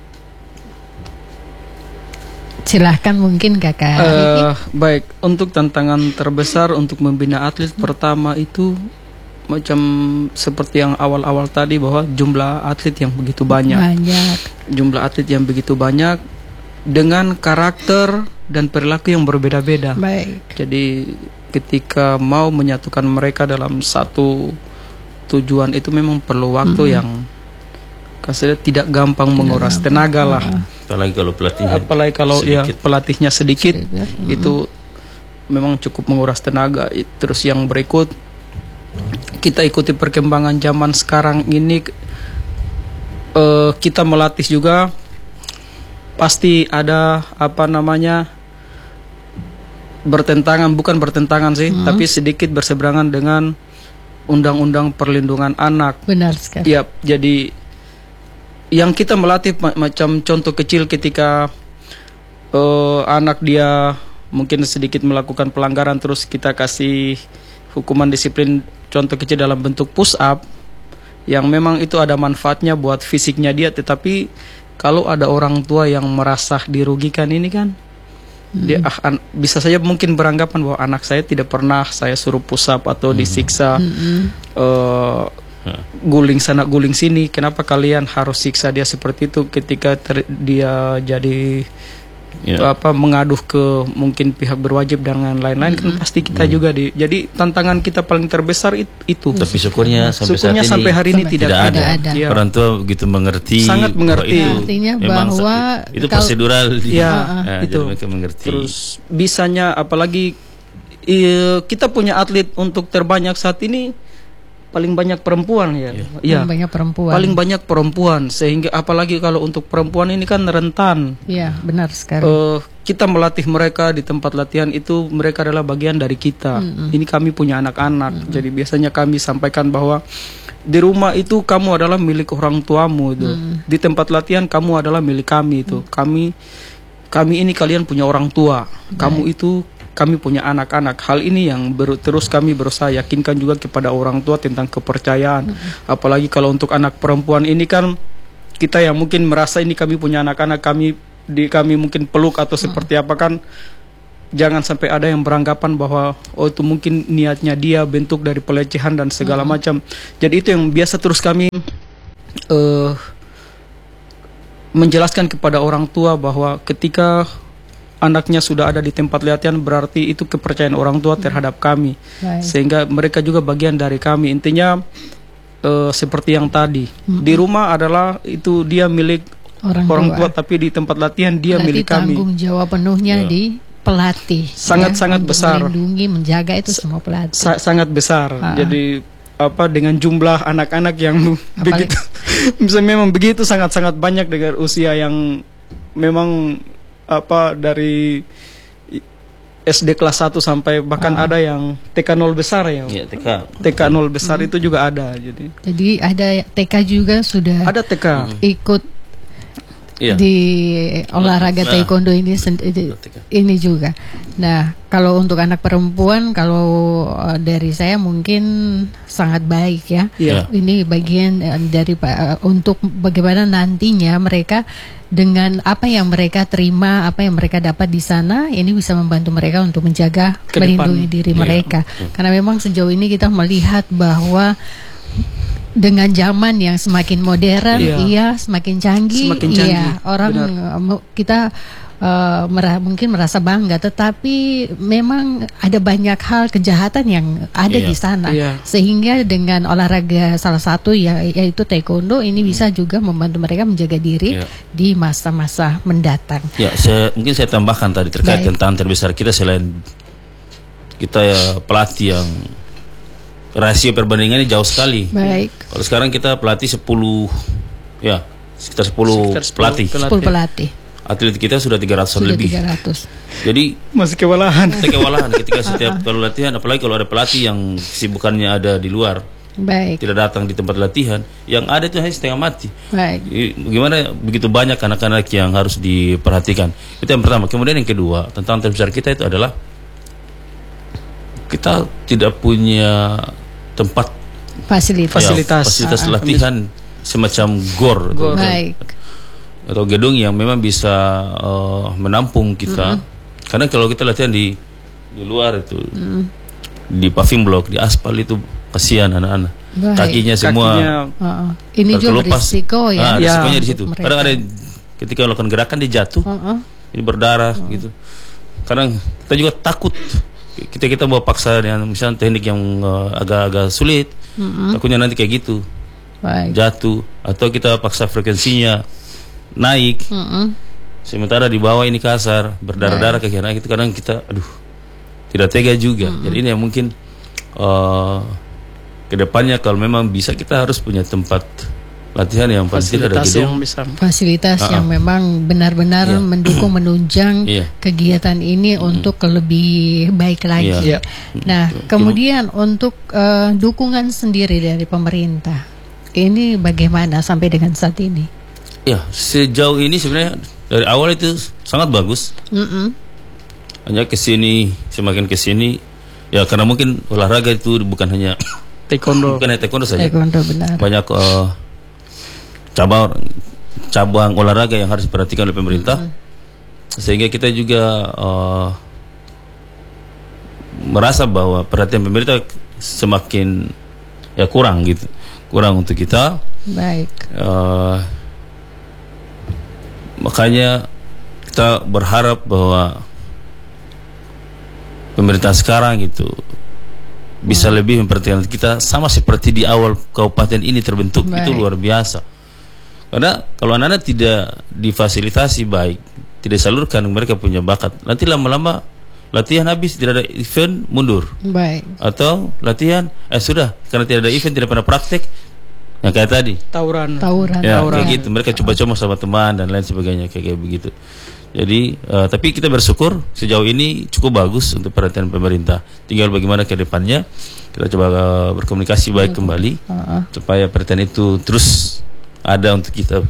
Silahkan mungkin kakak. Uh, baik, untuk tantangan terbesar untuk membina atlet hmm. pertama itu macam seperti yang awal-awal tadi, bahwa jumlah atlet yang begitu banyak. Banyak. Jumlah atlet yang begitu banyak dengan karakter dan perilaku yang berbeda-beda. Baik. Jadi ketika mau menyatukan mereka dalam satu tujuan itu memang perlu waktu hmm. yang kasih tidak gampang tidak menguras gampang. tenaga lah. Apalagi kalau pelatihnya apalagi kalau ya pelatihnya sedikit, sedikit. itu hmm. memang cukup menguras tenaga. Terus yang berikut, kita ikuti perkembangan zaman sekarang ini, uh, kita melatih juga pasti ada apa namanya bertentangan, bukan bertentangan sih, hmm. tapi sedikit berseberangan dengan undang-undang perlindungan anak. Benar sekali. Ya, jadi yang kita melatih macam contoh kecil ketika uh, anak dia mungkin sedikit melakukan pelanggaran, terus kita kasih hukuman disiplin contoh kecil dalam bentuk push up, yang memang itu ada manfaatnya buat fisiknya dia, tetapi kalau ada orang tua yang merasa dirugikan ini kan, hmm. dia ah, an, bisa saja mungkin beranggapan bahwa anak saya tidak pernah saya suruh push up atau disiksa hmm. uh, guling sana guling sini, kenapa kalian harus siksa dia seperti itu? Ketika ter, dia jadi yeah. apa mengadu ke mungkin pihak berwajib dan lain-lain, mm-hmm. kan pasti kita mm-hmm. juga di. Jadi tantangan kita paling terbesar it, itu. Tapi syukurnya sampai syukurnya saat sampai ini hari ini tidak, tidak ada. ada. Ya. Orang tua begitu mengerti. Sangat mengerti. Itu, artinya bahwa itu prosedural. Ya, nah, itu. Mereka mengerti. Terus bisanya apalagi i, kita punya atlet untuk terbanyak saat ini. Paling banyak perempuan ya, ya. ya. Paling banyak perempuan. Paling banyak perempuan, sehingga apalagi kalau untuk perempuan ini kan rentan. Iya, benar sekali. Uh, kita melatih mereka di tempat latihan itu, mereka adalah bagian dari kita. Mm-hmm. Ini kami punya anak-anak, mm-hmm. jadi biasanya kami sampaikan bahwa di rumah itu kamu adalah milik orang tuamu itu. Mm-hmm. Di tempat latihan kamu adalah milik kami itu. Mm-hmm. Kami, kami ini kalian punya orang tua. Baik. Kamu itu kami punya anak-anak. Hal ini yang ber, terus kami berusaha yakinkan juga kepada orang tua tentang kepercayaan. Mm-hmm. Apalagi kalau untuk anak perempuan ini kan kita yang mungkin merasa ini kami punya anak-anak, kami di kami mungkin peluk atau seperti mm-hmm. apa kan, jangan sampai ada yang beranggapan bahwa oh itu mungkin niatnya dia bentuk dari pelecehan dan segala mm-hmm. macam. Jadi itu yang biasa terus kami uh, menjelaskan kepada orang tua bahwa ketika anaknya sudah ada di tempat latihan, berarti itu kepercayaan orang tua terhadap kami. Baik. Sehingga mereka juga bagian dari kami. Intinya uh, seperti yang tadi, mm-hmm. di rumah adalah itu dia milik orang, orang tua. tua, tapi di tempat latihan dia berarti milik kami. Tanggung jawab penuhnya ya. Di pelatih. Sangat-sangat ya, besar. Melindungi, menjaga itu semua pelatih. Sa- sangat besar. Ah. Jadi apa dengan jumlah anak-anak yang Apalagi. begitu, bisa memang begitu sangat-sangat banyak dengan usia yang memang apa dari S D kelas satu sampai bahkan ah. ada yang T K nol besar ya. Iya, T K. T K nol besar hmm. itu juga ada. Jadi Jadi ada T K juga sudah. Ada T K. Ikut iya. di olahraga nah. taekwondo ini ini juga. Nah, kalau untuk anak perempuan, kalau dari saya mungkin sangat baik ya. Yeah. Ini bagian dari uh, untuk bagaimana nantinya mereka dengan apa yang mereka terima, apa yang mereka dapat di sana, ini bisa membantu mereka untuk menjaga, melindungi diri yeah. mereka. Karena memang sejauh ini kita melihat bahwa dengan zaman yang semakin modern, iya, iya semakin canggih, semakin canggih. Iya, orang Benar. kita uh, merah, mungkin merasa bangga, tetapi memang ada banyak hal kejahatan yang ada iya. di sana, iya. sehingga dengan olahraga salah satu ya yaitu taekwondo ini hmm. bisa juga membantu mereka menjaga diri iya. di masa-masa mendatang. Ya, saya, mungkin saya tambahkan tadi terkait Baik. tentang terbesar kita selain kita ya pelatih yang rasio perbandingannya jauh sekali. Baik. Kalau sekarang kita pelatih sepuluh Ya, sekitar sepuluh pelatih. sepuluh pelatih. Atlet kita sudah tiga ratus lebih. tiga ratus. Jadi masih kewalahan. Kita kewalahan ketika setiap kalau latihan, apalagi kalau ada pelatih yang kesibukannya ada di luar. Baik. Tidak datang di tempat latihan, yang ada itu hanya setengah mati. Baik. Gimana begitu banyak anak-anak yang harus diperhatikan. Itu yang pertama. Kemudian yang kedua, tantangan terbesar kita itu adalah kita tidak punya tempat fasilitas, ya, fasilitas, fasilitas uh, latihan semacam gor, gor. Baik. Atau gedung yang memang bisa uh, menampung kita. Mm-hmm. Karena kalau kita latihan di di luar itu, mm. di paving block, di aspal itu kasihan anak-anak. Baik. Kakinya semua. Kakinya, uh-uh. Ini juga risiko ya. Ah, ya. Risikonya di situ. Kadang ada ketika melakukan gerakan dia jatuh, uh-uh. ini berdarah uh-uh. gitu. Kadang kita juga takut. Kita kita bawa paksa dengan misalnya teknik yang uh, agak-agak sulit, uh-uh. takutnya nanti kayak gitu. Baik. Jatuh, atau kita paksa frekuensinya naik, mm-hmm. sementara di bawah ini kasar, berdarah-darah kaki anak itu, kadang kita aduh tidak tega juga. Mm-hmm. Jadi ini yang mungkin uh, kedepannya kalau memang bisa kita harus punya tempat latihan yang pasti ada gedung, fasilitas uh-uh. yang memang benar-benar yeah. mendukung menunjang yeah. kegiatan ini mm-hmm. untuk lebih baik lagi. Yeah. Nah, mm-hmm. kemudian untuk uh, dukungan sendiri dari pemerintah, ini bagaimana sampai dengan saat ini? Ya, sejauh ini sebenarnya dari awal itu sangat bagus. Mm-mm. Hanya kesini, semakin kesini, ya karena mungkin olahraga itu bukan hanya taekwondo, bukan hanya taekwondo saja. Taekwondo benar. Banyak uh, cabang cabang olahraga yang harus diperhatikan oleh pemerintah, mm-hmm. sehingga kita juga uh, merasa bahwa perhatian pemerintah semakin ya kurang gitu, kurang untuk kita. Baik. Uh, Makanya kita berharap bahwa pemerintah sekarang itu bisa hmm. lebih memperhatikan kita sama seperti di awal kabupaten ini terbentuk. Baik. Itu luar biasa. Karena kalau anak-anak tidak difasilitasi baik, tidak salurkan mereka punya bakat, nanti lama-lama latihan habis tidak ada event mundur. Baik. Atau latihan eh sudah karena tidak ada event tidak pernah praktek. Yang kayak tadi tawuran, tawuran, ya tawuran. Kayak gitu. Mereka coba-coba sama teman dan lain sebagainya kayak, kayak begitu. Jadi, uh, tapi kita bersyukur sejauh ini cukup bagus untuk perhatian pemerintah. Tinggal bagaimana ke depannya kita coba uh, berkomunikasi baik hmm. kembali uh-uh. supaya perhatian itu terus ada untuk kita.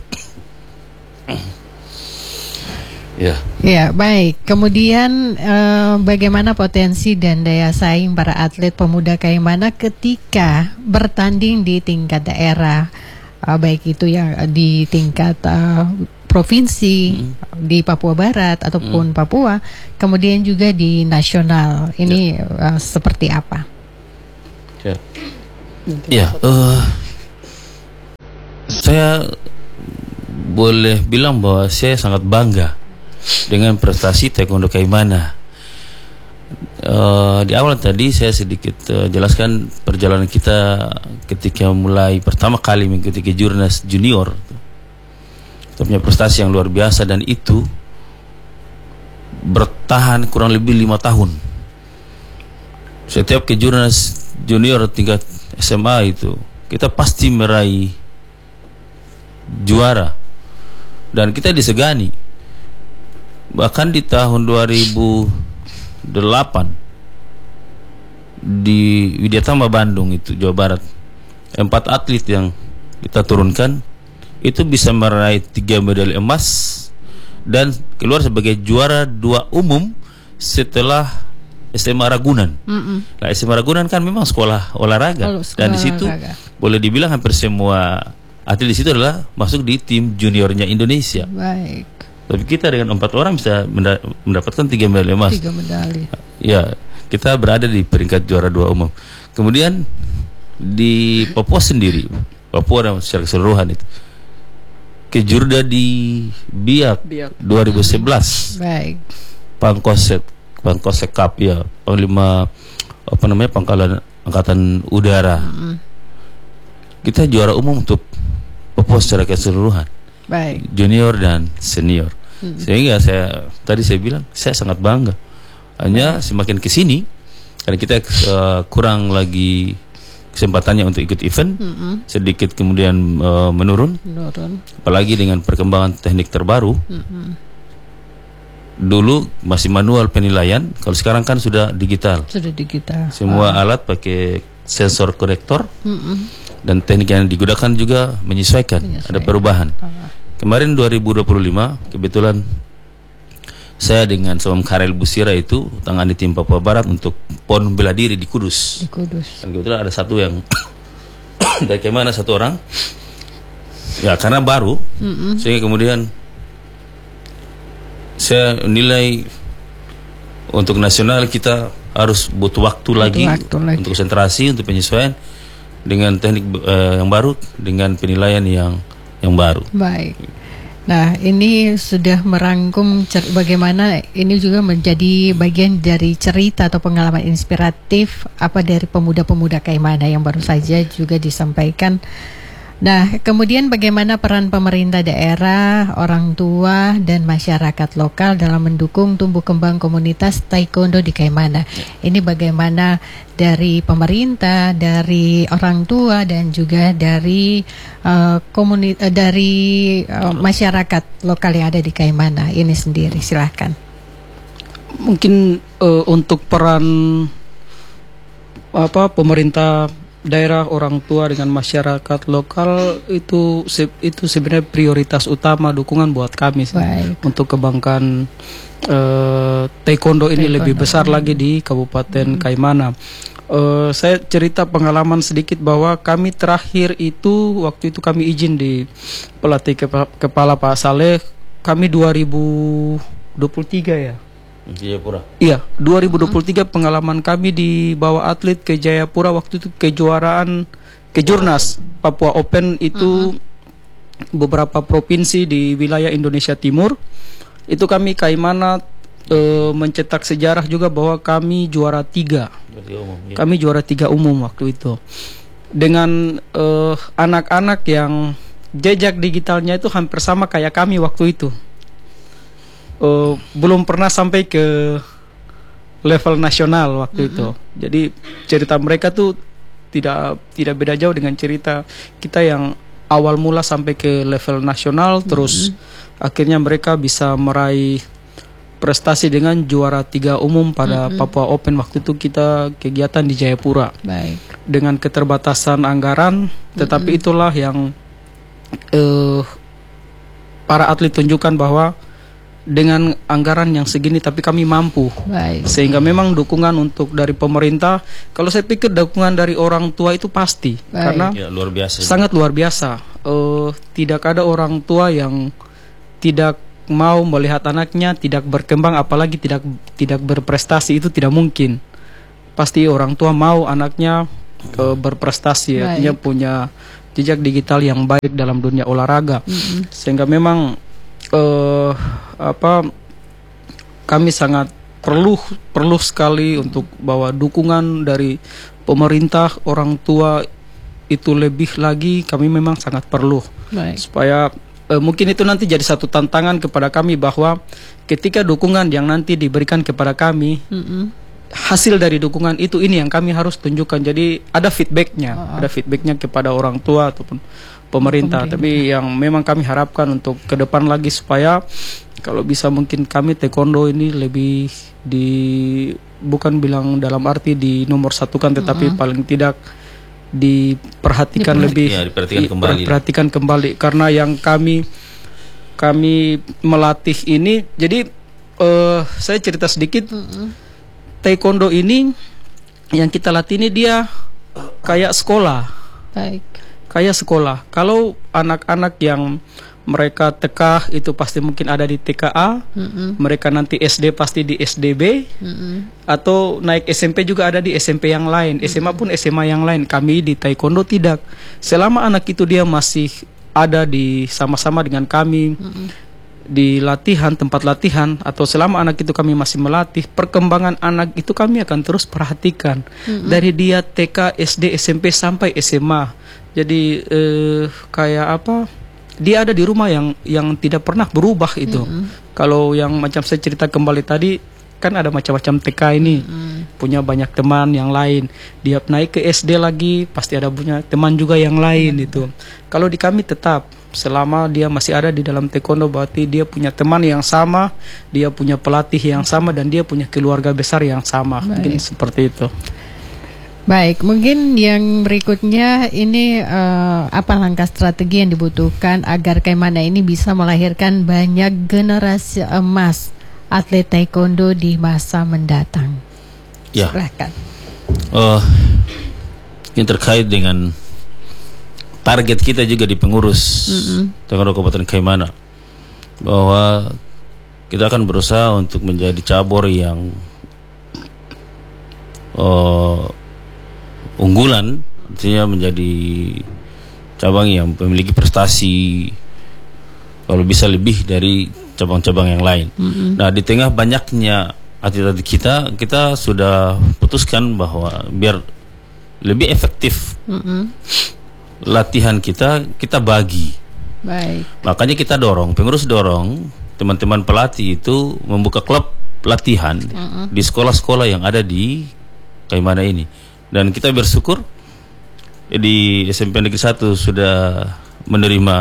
Ya. Ya, baik. Kemudian eh, bagaimana potensi dan daya saing para atlet pemuda Kaimana ketika bertanding di tingkat daerah, eh, baik itu yang di tingkat eh, provinsi hmm. di Papua Barat ataupun hmm. Papua, kemudian juga di nasional. Ini ya. eh, seperti apa? Ya. Ya, uh, saya boleh bilang bahwa saya sangat bangga dengan prestasi taekwondo Kaimana. Uh, di awal tadi saya sedikit uh, jelaskan perjalanan kita ketika mulai pertama kali mengikuti kejurnas junior. Kita punya prestasi yang luar biasa dan itu bertahan kurang lebih lima tahun. Setiap kejurnas junior tingkat S M A itu kita pasti meraih juara dan kita disegani. Bahkan di tahun dua ribu delapan di Widyatama Bandung itu Jawa Barat, empat atlet yang kita turunkan itu bisa meraih tiga medali emas dan keluar sebagai juara dua umum setelah S M A Ragunan. Mm-mm. Nah, S M A Ragunan kan memang sekolah olahraga. Oh, sekolah dan di situ olahraga. Boleh dibilang hampir semua atlet di situ adalah masuk di tim juniornya Indonesia. Baik. Tapi kita dengan empat orang bisa mendapatkan tiga medali emas. Tiga medali. Ya, kita berada di peringkat juara dua umum. Kemudian di Papua sendiri, Papua secara keseluruhan itu, kejurda di Biak, Biak. dua ribu sebelas. Baik. Pangkosek, Pangkosek Cup ya, panglima apa namanya Pangkalan Angkatan Udara. Mm-hmm. Kita juara umum untuk Papua secara keseluruhan. Baik. Junior dan senior. Hmm. Sehingga saya tadi saya bilang saya sangat bangga. Hanya semakin kesini karena kita uh, kurang lagi kesempatannya untuk ikut event mm-hmm. sedikit kemudian uh, menurun. menurun apalagi dengan perkembangan teknik terbaru. mm-hmm. Dulu masih manual penilaian, kalau sekarang kan sudah digital sudah digital semua ah. alat pakai sensor korektor. mm-hmm. Dan teknik yang digunakan juga menyesuaikan, menyesuaikan. Ada perubahan. ah. Kemarin dua ribu dua puluh lima kebetulan saya dengan Somam Karel Busira itu tangani tim Papua Barat untuk pon bela diri di Kudus. Di Kudus. Dan kebetulan ada satu yang dari kemana satu orang, ya karena baru, mm-hmm. sehingga kemudian saya nilai untuk nasional kita harus butuh waktu, butuh lagi, waktu lagi untuk konsentrasi, untuk penyesuaian dengan teknik uh, yang baru, dengan penilaian yang yang baru. Baik. Nah, ini sudah merangkum cer- bagaimana ini juga menjadi bagian dari cerita atau pengalaman inspiratif apa dari pemuda-pemuda Kaimana yang baru saja juga disampaikan. Nah, kemudian bagaimana peran pemerintah daerah, orang tua, dan masyarakat lokal dalam mendukung tumbuh kembang komunitas taekwondo di Kaimana. Ini bagaimana dari pemerintah, dari orang tua, dan juga dari uh, komuni- uh, dari uh, masyarakat lokal yang ada di Kaimana ini sendiri. Silahkan. Mungkin uh, untuk peran apa pemerintah daerah, orang tua dengan masyarakat lokal itu itu sebenarnya prioritas utama dukungan buat kami. Baik. Untuk kebanggaan uh, taekwondo ini taekwondo. Lebih besar hmm. lagi di Kabupaten hmm. Kaimana. Uh, saya cerita pengalaman sedikit bahwa kami terakhir itu waktu itu kami izin di pelatih kepa, kepala Pak Saleh, kami dua ribu dua puluh tiga ya. Jayapura. Iya, dua ribu dua puluh tiga pengalaman kami di bawa atlet ke Jayapura waktu itu kejuaraan Kejurnas Papua Open itu uh-huh. beberapa provinsi di wilayah Indonesia Timur. Itu kami Kaimana e, mencetak sejarah juga bahwa kami juara tiga. Umum, ya. Kami juara tiga umum waktu itu. Dengan e, anak-anak yang jejak digitalnya itu hampir sama kayak kami waktu itu. Uh, belum pernah sampai ke level nasional waktu mm-hmm. itu. Jadi cerita mereka tuh tidak tidak beda jauh dengan cerita kita yang awal mula sampai ke level nasional, mm-hmm. terus akhirnya mereka bisa meraih prestasi dengan juara tiga umum pada mm-hmm. Papua Open. Waktu itu kita kegiatan di Jayapura. Baik. Dengan keterbatasan anggaran, tetapi mm-hmm. itulah yang uh, para atlet tunjukkan bahwa dengan anggaran yang segini tapi kami mampu. Baik. Sehingga memang dukungan untuk dari pemerintah, kalau saya pikir dukungan dari orang tua itu pasti. Baik. Karena ya, luar biasa. Sangat luar biasa. uh, Tidak ada orang tua yang tidak mau melihat anaknya tidak berkembang, apalagi tidak tidak berprestasi. Itu tidak mungkin. Pasti orang tua mau anaknya uh, berprestasi. Baik. Artinya punya jejak digital yang baik dalam dunia olahraga. Mm-hmm. Sehingga memang Uh, apa kami sangat perlu perlu sekali untuk bahwa dukungan dari pemerintah, orang tua itu lebih lagi kami memang sangat perlu. Baik. Supaya uh, mungkin itu nanti jadi satu tantangan kepada kami bahwa ketika dukungan yang nanti diberikan kepada kami, mm-hmm. hasil dari dukungan itu ini yang kami harus tunjukkan. Jadi ada feedbacknya, oh. ada feedbacknya kepada orang tua ataupun pemerintah. pemerintah. Tapi yang memang kami harapkan untuk ke depan lagi supaya kalau bisa mungkin kami taekwondo ini lebih di bukan bilang dalam arti di nomor satukan, tetapi uh-huh. paling tidak diperhatikan Diperhati. lebih ya, diperhatikan kembali. Diperhatikan kembali karena yang kami kami melatih ini. Jadi uh, saya cerita sedikit. Uh-huh. Taekwondo ini yang kita latih ini dia kayak sekolah. Baik. Kayak sekolah. Kalau anak-anak yang mereka T K itu pasti mungkin ada di T K A, mm-hmm. mereka nanti S D pasti di S D B, mm-hmm. atau naik S M P juga ada di S M P yang lain, mm-hmm. S M A pun S M A yang lain. Kami di taekwondo tidak. Selama anak itu dia masih ada di sama-sama dengan kami, mm-hmm. di latihan, tempat latihan, atau selama anak itu kami masih melatih, perkembangan anak itu kami akan terus perhatikan, mm-hmm. dari dia T K, S D, S M P sampai S M A. Jadi eh, kayak apa? Dia ada di rumah yang yang tidak pernah berubah itu. Mm-hmm. Kalau yang macam saya cerita kembali tadi, kan ada macam-macam T K ini. Mm-hmm. punya banyak teman yang lain. Dia naik ke S D lagi pasti ada punya teman juga yang lain itu. Kalau di kami tetap selama dia masih ada di dalam taekwondo berarti dia punya teman yang sama, dia punya pelatih yang sama, dan dia punya keluarga besar yang sama. Baik. Mungkin seperti itu. Baik, mungkin yang berikutnya ini uh, apa langkah strategi yang dibutuhkan agar Kaimana ini bisa melahirkan banyak generasi emas atlet taekwondo di masa mendatang? Ya. Silakan. Uh, ini terkait dengan target kita juga di pengurus mm-hmm. taekwondo Kabupaten Kaimana, bahwa kita akan berusaha untuk menjadi cabur yang uh, unggulan, artinya menjadi cabang yang memiliki prestasi kalau bisa lebih dari cabang-cabang yang lain. Mm-hmm. Nah, di tengah banyaknya atlet-atlet kita, kita sudah putuskan bahwa biar lebih efektif mm-hmm. latihan kita, kita bagi. Baik. Makanya kita dorong, pengurus dorong teman-teman pelatih itu membuka klub latihan mm-hmm. di sekolah-sekolah yang ada di Kaimana ini. Dan kita bersyukur di S M P Negeri satu sudah menerima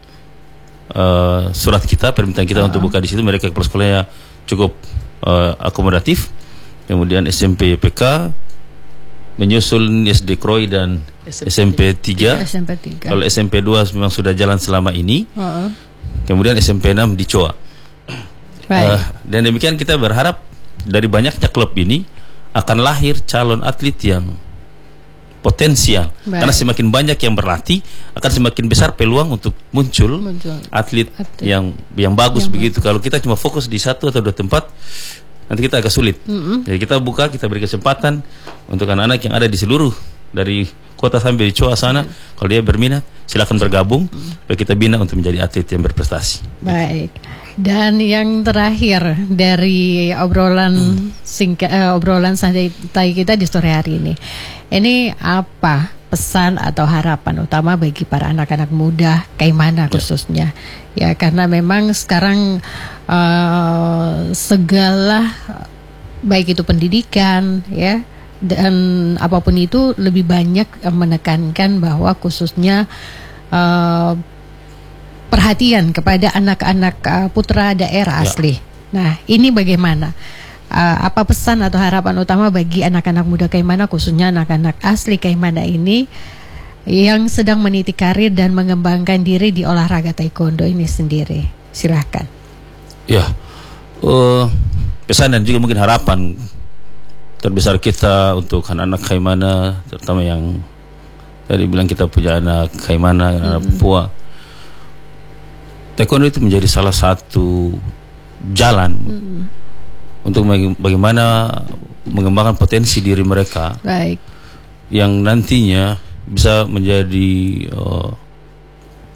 uh, surat kita, permintaan kita uh-huh. untuk buka di situ. Mereka kepala sekolahnya cukup uh, akomodatif. Kemudian S M P P K menyusul S D Kroy dan S M P tiga. S M P tiga. Kalau S M P dua memang sudah jalan selama ini. Uh-huh. Kemudian S M P enam di C O A. Uh, dan demikian kita berharap dari banyaknya klub ini akan lahir calon atlet yang potensial. Baik. Karena semakin banyak yang berlatih, akan semakin besar peluang untuk muncul, muncul. Atlet, atlet yang yang bagus yang begitu. Bagus. Kalau kita cuma fokus di satu atau dua tempat, nanti kita agak sulit. Mm-hmm. Jadi kita buka, kita beri kesempatan untuk anak-anak yang ada di seluruh dari kota sampai di C O A sana. Mm-hmm. Kalau dia berminat, silakan bergabung. Mm-hmm. Kita bina untuk menjadi atlet yang berprestasi. Baik. Dan yang terakhir dari obrolan hmm. singkat uh, obrolan santai kita di sore hari ini, ini apa pesan atau harapan utama bagi para anak-anak muda Kaimana khususnya? Ya, ya karena memang sekarang uh, segala baik itu pendidikan ya dan apapun itu lebih banyak menekankan bahwa khususnya uh, perhatian kepada anak-anak uh, putra daerah ya. Asli. Nah, ini bagaimana? Uh, apa pesan atau harapan utama bagi anak-anak muda Kaimana, khususnya anak-anak asli Kaimana ini yang sedang meniti karir dan mengembangkan diri di olahraga taekwondo ini sendiri? Silahkan. Ya, uh, pesan dan juga mungkin harapan terbesar kita untuk anak-anak Kaimana, terutama yang tadi bilang kita punya anak Kaimana, hmm. anak Papua. Taekwondo itu menjadi salah satu jalan hmm. untuk bagaimana mengembangkan potensi diri mereka. Baik. Yang nantinya bisa menjadi uh,